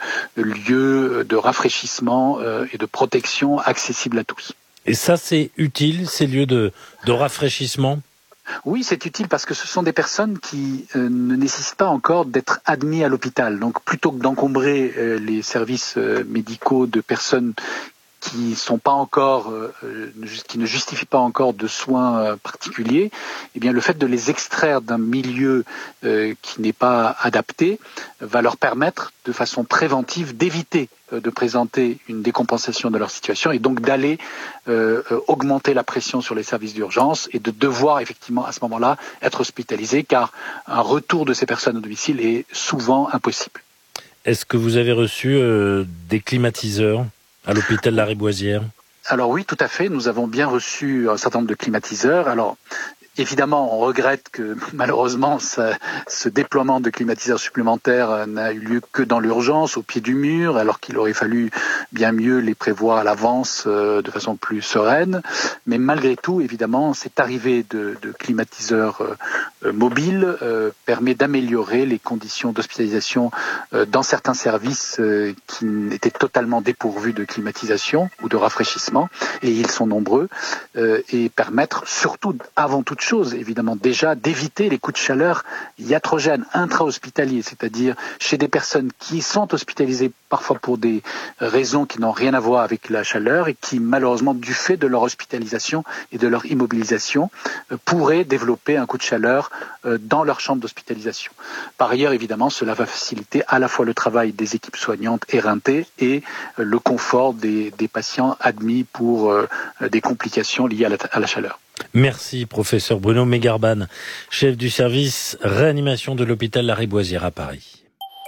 lieux de rafraîchissement euh, et de protection accessibles à tous. Et ça, c'est utile, ces lieux de, de rafraîchissement ? Oui, c'est utile parce que ce sont des personnes qui euh, ne nécessitent pas encore d'être admis à l'hôpital. Donc, plutôt que d'encombrer euh, les services euh, médicaux de personnes qui sont pas encore, euh, qui ne justifient pas encore de soins euh, particuliers, eh bien, le fait de les extraire d'un milieu euh, qui n'est pas adapté va leur permettre, de façon préventive, d'éviter euh, de présenter une décompensation de leur situation et donc d'aller euh, euh, augmenter la pression sur les services d'urgence et de devoir effectivement à ce moment-là être hospitalisés, car un retour de ces personnes au domicile est souvent impossible. Est-ce que vous avez reçu euh, des climatiseurs à l'hôpital Lariboisière? Alors oui, tout à fait. Nous avons bien reçu un certain nombre de climatiseurs. Alors évidemment, on regrette que malheureusement ça, ce déploiement de climatiseurs supplémentaires n'a eu lieu que dans l'urgence, au pied du mur, alors qu'il aurait fallu bien mieux les prévoir à l'avance euh, de façon plus sereine. Mais malgré tout, évidemment, cette arrivée de, de climatiseurs euh, mobiles euh, permet d'améliorer les conditions d'hospitalisation euh, dans certains services euh, qui étaient totalement dépourvus de climatisation ou de rafraîchissement, et ils sont nombreux, euh, et permettre surtout, avant toute chose, évidemment, déjà d'éviter les coups de chaleur iatrogènes intra-hospitaliers, c'est-à-dire chez des personnes qui sont hospitalisées parfois pour des raisons qui n'ont rien à voir avec la chaleur et qui, malheureusement, du fait de leur hospitalisation et de leur immobilisation, euh, pourraient développer un coup de chaleur euh, dans leur chambre d'hospitalisation. Par ailleurs, évidemment, cela va faciliter à la fois le travail des équipes soignantes éreintées et euh, le confort des, des patients admis pour euh, des complications liées à la, à la chaleur. Merci, professeur Bruno Megarban, chef du service réanimation de l'hôpital Lariboisière à Paris.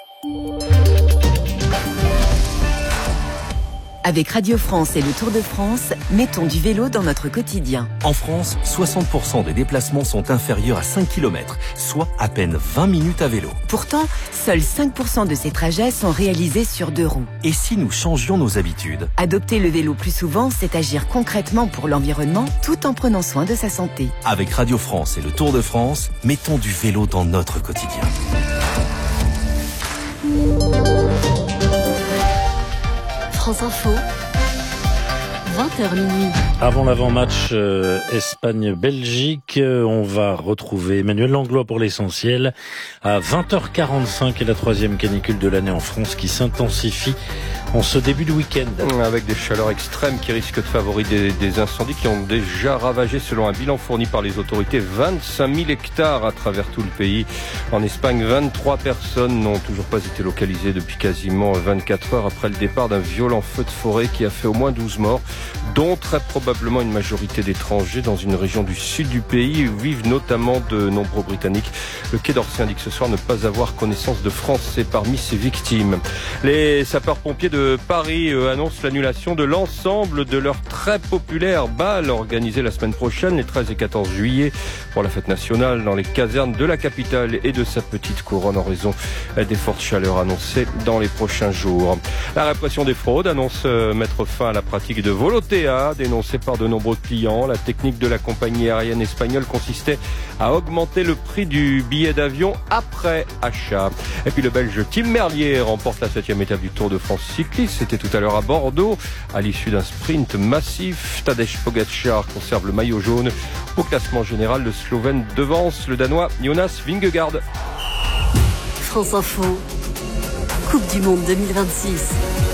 Avec Radio France et le Tour de France, mettons du vélo dans notre quotidien. En France, soixante pour cent des déplacements sont inférieurs à cinq kilomètres, soit à peine vingt minutes à vélo. Pourtant, seuls cinq pour cent de ces trajets sont réalisés sur deux roues. Et si nous changions nos habitudes ? Adopter le vélo plus souvent, c'est agir concrètement pour l'environnement tout en prenant soin de sa santé. Avec Radio France et le Tour de France, mettons du vélo dans notre quotidien. France Info, vingt heures minuit. Avant l'avant-match euh, Espagne-Belgique, euh, on va retrouver Emmanuel Langlois pour l'essentiel. À vingt heures quarante-cinq et la troisième canicule de l'année en France qui s'intensifie en ce début de week-end. Avec des chaleurs extrêmes qui risquent de favoriser des, des incendies qui ont déjà ravagé, selon un bilan fourni par les autorités, vingt-cinq mille hectares à travers tout le pays. En Espagne, vingt-trois personnes n'ont toujours pas été localisées depuis quasiment vingt-quatre heures après le départ d'un violent feu de forêt qui a fait au moins douze morts, dont très probablement une majorité d'étrangers dans une région du sud du pays où vivent notamment de nombreux Britanniques. Le Quai d'Orsay indique ce soir ne pas avoir connaissance de Français parmi ces victimes. Les sapeurs-pompiers de Paris euh, annoncent l'annulation de l'ensemble de leur très populaire bal organisé la semaine prochaine, les treize et quatorze juillet, pour la fête nationale dans les casernes de la capitale et de sa petite couronne en raison des fortes chaleurs annoncées dans les prochains jours. La répression des fraudes annonce euh, mettre fin à la pratique de Volotea, dénoncée par de nombreux clients. La technique de la compagnie aérienne espagnole consistait à augmenter le prix du billet d'avion après achat. Et puis le Belge Tim Merlier remporte la septième étape du Tour de France cycliste. C'était tout à l'heure à Bordeaux. À l'issue d'un sprint massif, Tadej Pogačar conserve le maillot jaune. Au classement général, le Slovène devance le Danois Jonas Vingegaard. France Info, Coupe du Monde deux mille vingt-six.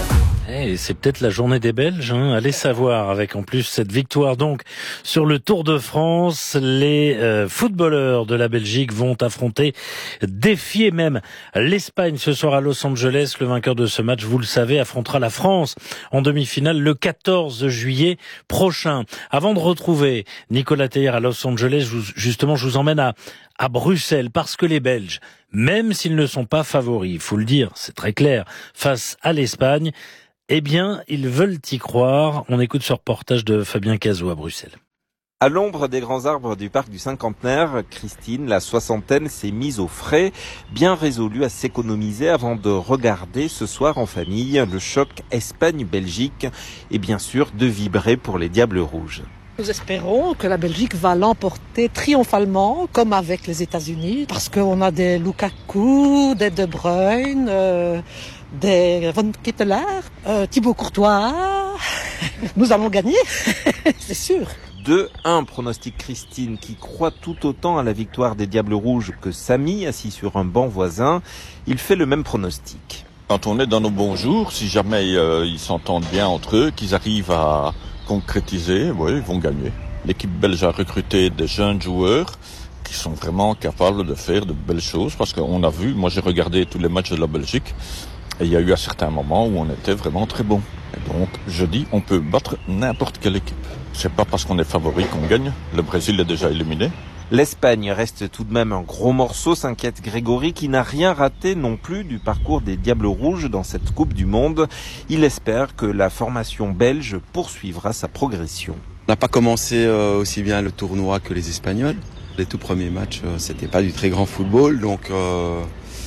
Et c'est peut-être la journée des Belges, hein, allez savoir, avec en plus cette victoire donc sur le Tour de France. Les euh, footballeurs de la Belgique vont affronter, défier même l'Espagne ce soir à Los Angeles. Le vainqueur de ce match, vous le savez, affrontera la France en demi-finale le quatorze juillet prochain. Avant de retrouver Nicolas Teilhard à Los Angeles, justement, je vous emmène à à Bruxelles, parce que les Belges, même s'ils ne sont pas favoris, il faut le dire, c'est très clair, face à l'Espagne, eh bien, ils veulent y croire. On écoute ce reportage de Fabien Cazot à Bruxelles. À l'ombre des grands arbres du parc du Cinquantenaire, Christine, la soixantaine, s'est mise au frais, bien résolue à s'économiser avant de regarder ce soir en famille le choc Espagne-Belgique et bien sûr de vibrer pour les Diables Rouges. Nous espérons que la Belgique va l'emporter triomphalement, comme avec les États-Unis, parce qu'on a des Lukaku, des De Bruyne, euh, des Van Ketteler, euh, Thibaut Courtois. Nous allons gagner, c'est sûr. deux un pronostic Christine, qui croit tout autant à la victoire des Diables Rouges que Samy, assis sur un banc voisin. Il fait le même pronostic. Quand on est dans nos bons jours, si jamais euh, ils s'entendent bien entre eux, qu'ils arrivent à concrétiser, oui, ils vont gagner. L'équipe belge a recruté des jeunes joueurs qui sont vraiment capables de faire de belles choses, parce qu'on a vu, moi j'ai regardé tous les matchs de la Belgique, et il y a eu à certains moments où on était vraiment très bon. Et donc, je dis, on peut battre n'importe quelle équipe. C'est pas parce qu'on est favori qu'on gagne. Le Brésil est déjà éliminé. L'Espagne reste tout de même un gros morceau, s'inquiète Grégory, qui n'a rien raté non plus du parcours des Diables Rouges dans cette Coupe du Monde. Il espère que la formation belge poursuivra sa progression. On n'a pas commencé aussi bien le tournoi que les Espagnols. Les tout premiers matchs, c'était pas du très grand football, donc euh,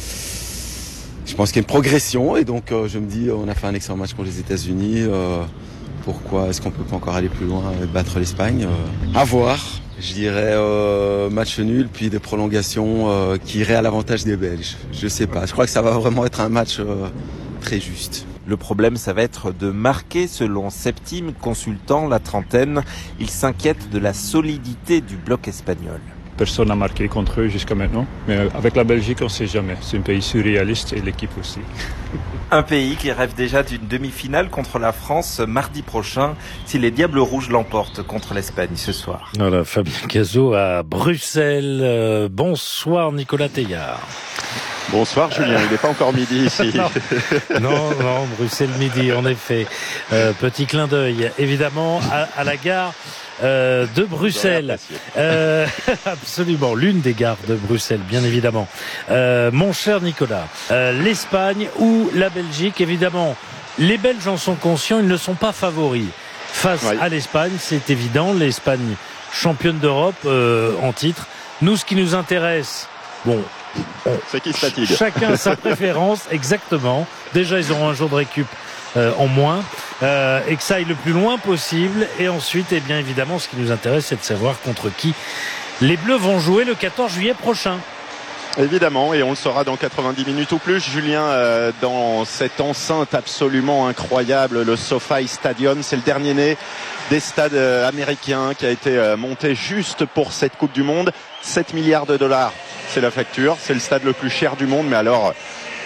je pense qu'il y a une progression. Et donc je me dis, on a fait un excellent match contre les États-Unis. Euh, pourquoi est-ce qu'on peut pas encore aller plus loin et battre l'Espagne? euh, À voir. Je dirais euh, match nul, puis des prolongations euh, qui iraient à l'avantage des Belges. Je sais pas, je crois que ça va vraiment être un match euh, très juste. Le problème, ça va être de marquer, selon Septime, consultant la trentaine. Il s'inquiète de la solidité du bloc espagnol. Personne n'a marqué contre eux jusqu'à maintenant, mais avec la Belgique, on ne sait jamais. C'est un pays surréaliste et l'équipe aussi. Un pays qui rêve déjà d'une demi-finale contre la France mardi prochain, si les Diables Rouges l'emportent contre l'Espagne ce soir. Voilà, Fabien Cazot à Bruxelles. Euh, bonsoir Nicolas Teilhard. Bonsoir Julien, il n'est pas encore midi ici. non, non, non, Bruxelles midi, en effet. Euh, petit clin d'œil, évidemment, à, à la gare euh, de Bruxelles. Euh, absolument, l'une des gares de Bruxelles, bien évidemment. Euh, mon cher Nicolas, euh, l'Espagne ou la Belgique, évidemment, les Belges en sont conscients, ils ne sont pas favoris. Face oui. à l'Espagne, c'est évident, l'Espagne championne d'Europe euh, en titre. Nous, ce qui nous intéresse, bon... On, c'est qui se fatigue. Chacun sa préférence, exactement. Déjà, ils auront un jour de récup euh, en moins euh, et que ça aille le plus loin possible. Et ensuite, eh bien évidemment, ce qui nous intéresse, c'est de savoir contre qui les Bleus vont jouer le quatorze juillet prochain. Évidemment, et on le saura dans quatre-vingt-dix minutes ou plus, Julien, euh, dans cette enceinte absolument incroyable, le SoFi Stadium. C'est le dernier né des stades euh, américains qui a été euh, monté juste pour cette Coupe du Monde. sept milliards de dollars. C'est la facture, c'est le stade le plus cher du monde, mais alors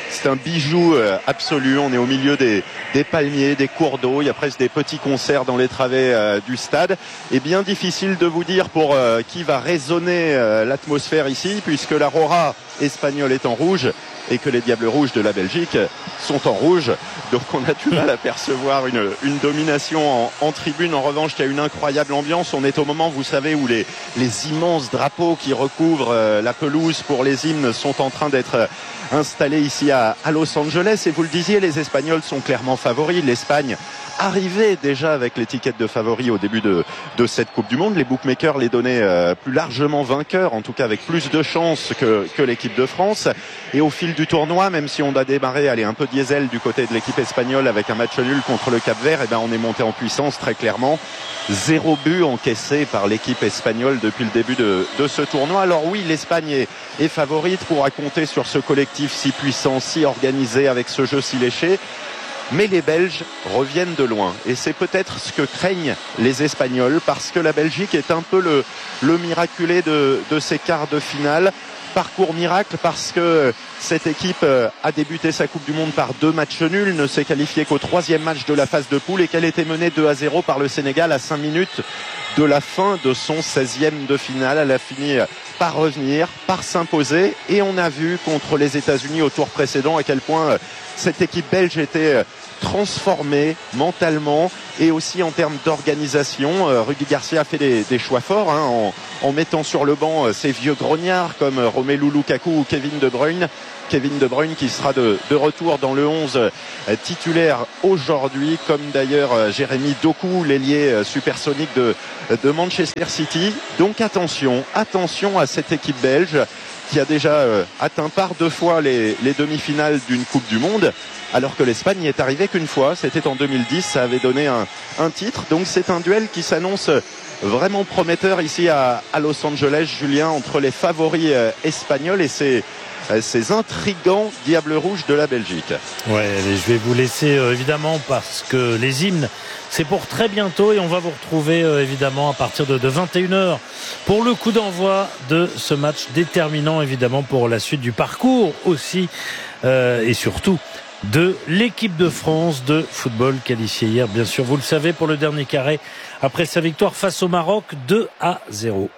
c'est un bijou absolu. On est au milieu des, des palmiers, des cours d'eau. Il y a presque des petits concerts dans les travées euh, du stade. Et bien difficile de vous dire pour euh, qui va résonner euh, l'atmosphère ici, puisque l'aurora espagnole est en rouge et que les Diables Rouges de la Belgique sont en rouge. Donc on a du mal à percevoir une, une domination en, en tribune. En revanche, il y a une incroyable ambiance. On est au moment, vous savez, où les, les immenses drapeaux qui recouvrent euh, la pelouse pour les hymnes sont en train d'être euh, installés ici à, à Los Angeles. Et vous le disiez, les Espagnols sont clairement favoris. L'Espagne arrivait déjà avec l'étiquette de favori au début de, de cette Coupe du Monde. Les bookmakers les donnaient euh, plus largement vainqueurs, en tout cas avec plus de chances que, que l'équipe de France. Et au fil du tournoi, même si on a démarré allez, un peu diesel du côté de l'équipe espagnole avec un match nul contre le Cap-Vert, et ben on est monté en puissance très clairement. Zéro but encaissé par l'équipe espagnole depuis le début de, de ce tournoi. Alors oui, l'Espagne est, est favorite pour compter sur ce collectif si puissant, si organisé, avec ce jeu si léché. Mais les Belges reviennent de loin. Et c'est peut-être ce que craignent les Espagnols, parce que la Belgique est un peu le, le miraculé de, de ces quarts de finale. Parcours miracle parce que cette équipe a débuté sa Coupe du Monde par deux matchs nuls, ne s'est qualifiée qu'au troisième match de la phase de poule et qu'elle était menée deux à zéro par le Sénégal à cinq minutes de la fin de son seizième de finale. Elle a fini par revenir, par s'imposer, et on a vu contre les États-Unis au tour précédent à quel point cette équipe belge était transformée mentalement et aussi en termes d'organisation. Euh, Rudi Garcia a fait des, des choix forts hein, en, en mettant sur le banc euh, ces vieux grognards comme euh, Romelu Lukaku ou Kevin De Bruyne. Kevin De Bruyne qui sera de, de retour dans le onze euh, titulaire aujourd'hui, comme d'ailleurs euh, Jérémy Doku, l'ailier euh, supersonique de, de Manchester City. Donc attention, attention à cette équipe belge qui a déjà euh, atteint par deux fois les, les demi-finales d'une Coupe du Monde, alors que l'Espagne n'y est arrivée qu'une fois. C'était en deux mille dix, ça avait donné un, un titre. Donc c'est un duel qui s'annonce vraiment prometteur ici à, à Los Angeles, Julien, entre les favoris euh, espagnols et ces, euh, ces intrigants Diables Rouges de la Belgique. Ouais, je vais vous laisser euh, évidemment, parce que les hymnes, c'est pour très bientôt, et on va vous retrouver euh, évidemment à partir de, de vingt et une heures pour le coup d'envoi de ce match déterminant évidemment pour la suite du parcours aussi euh, et surtout de l'équipe de France de football qualifiée hier, bien sûr, vous le savez, pour le dernier carré après sa victoire face au Maroc deux à zéro.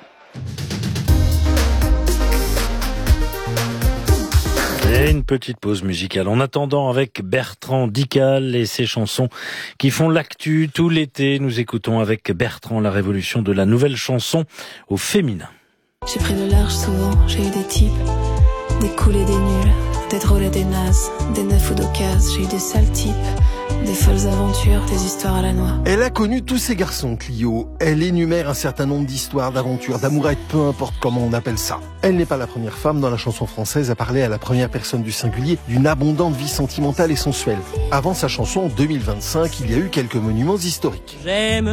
Et une petite pause musicale en attendant avec Bertrand Dical et ses chansons qui font l'actu tout l'été. Nous écoutons avec Bertrand la révolution de la nouvelle chanson au féminin. J'ai pris le large souvent, j'ai eu des types, des cools et des nuls, des drôles et des nazes, des neufs ou d'occases, j'ai eu des sales types, des folles aventures, des histoires à la noix. Elle a connu tous ces garçons, Clio. Elle énumère un certain nombre d'histoires, d'aventures, d'amourettes, peu importe comment on appelle ça. Elle n'est pas la première femme dans la chanson française à parler à la première personne du singulier d'une abondante vie sentimentale et sensuelle. Avant sa chanson, en deux mille vingt-cinq, il y a eu quelques monuments historiques. J'aime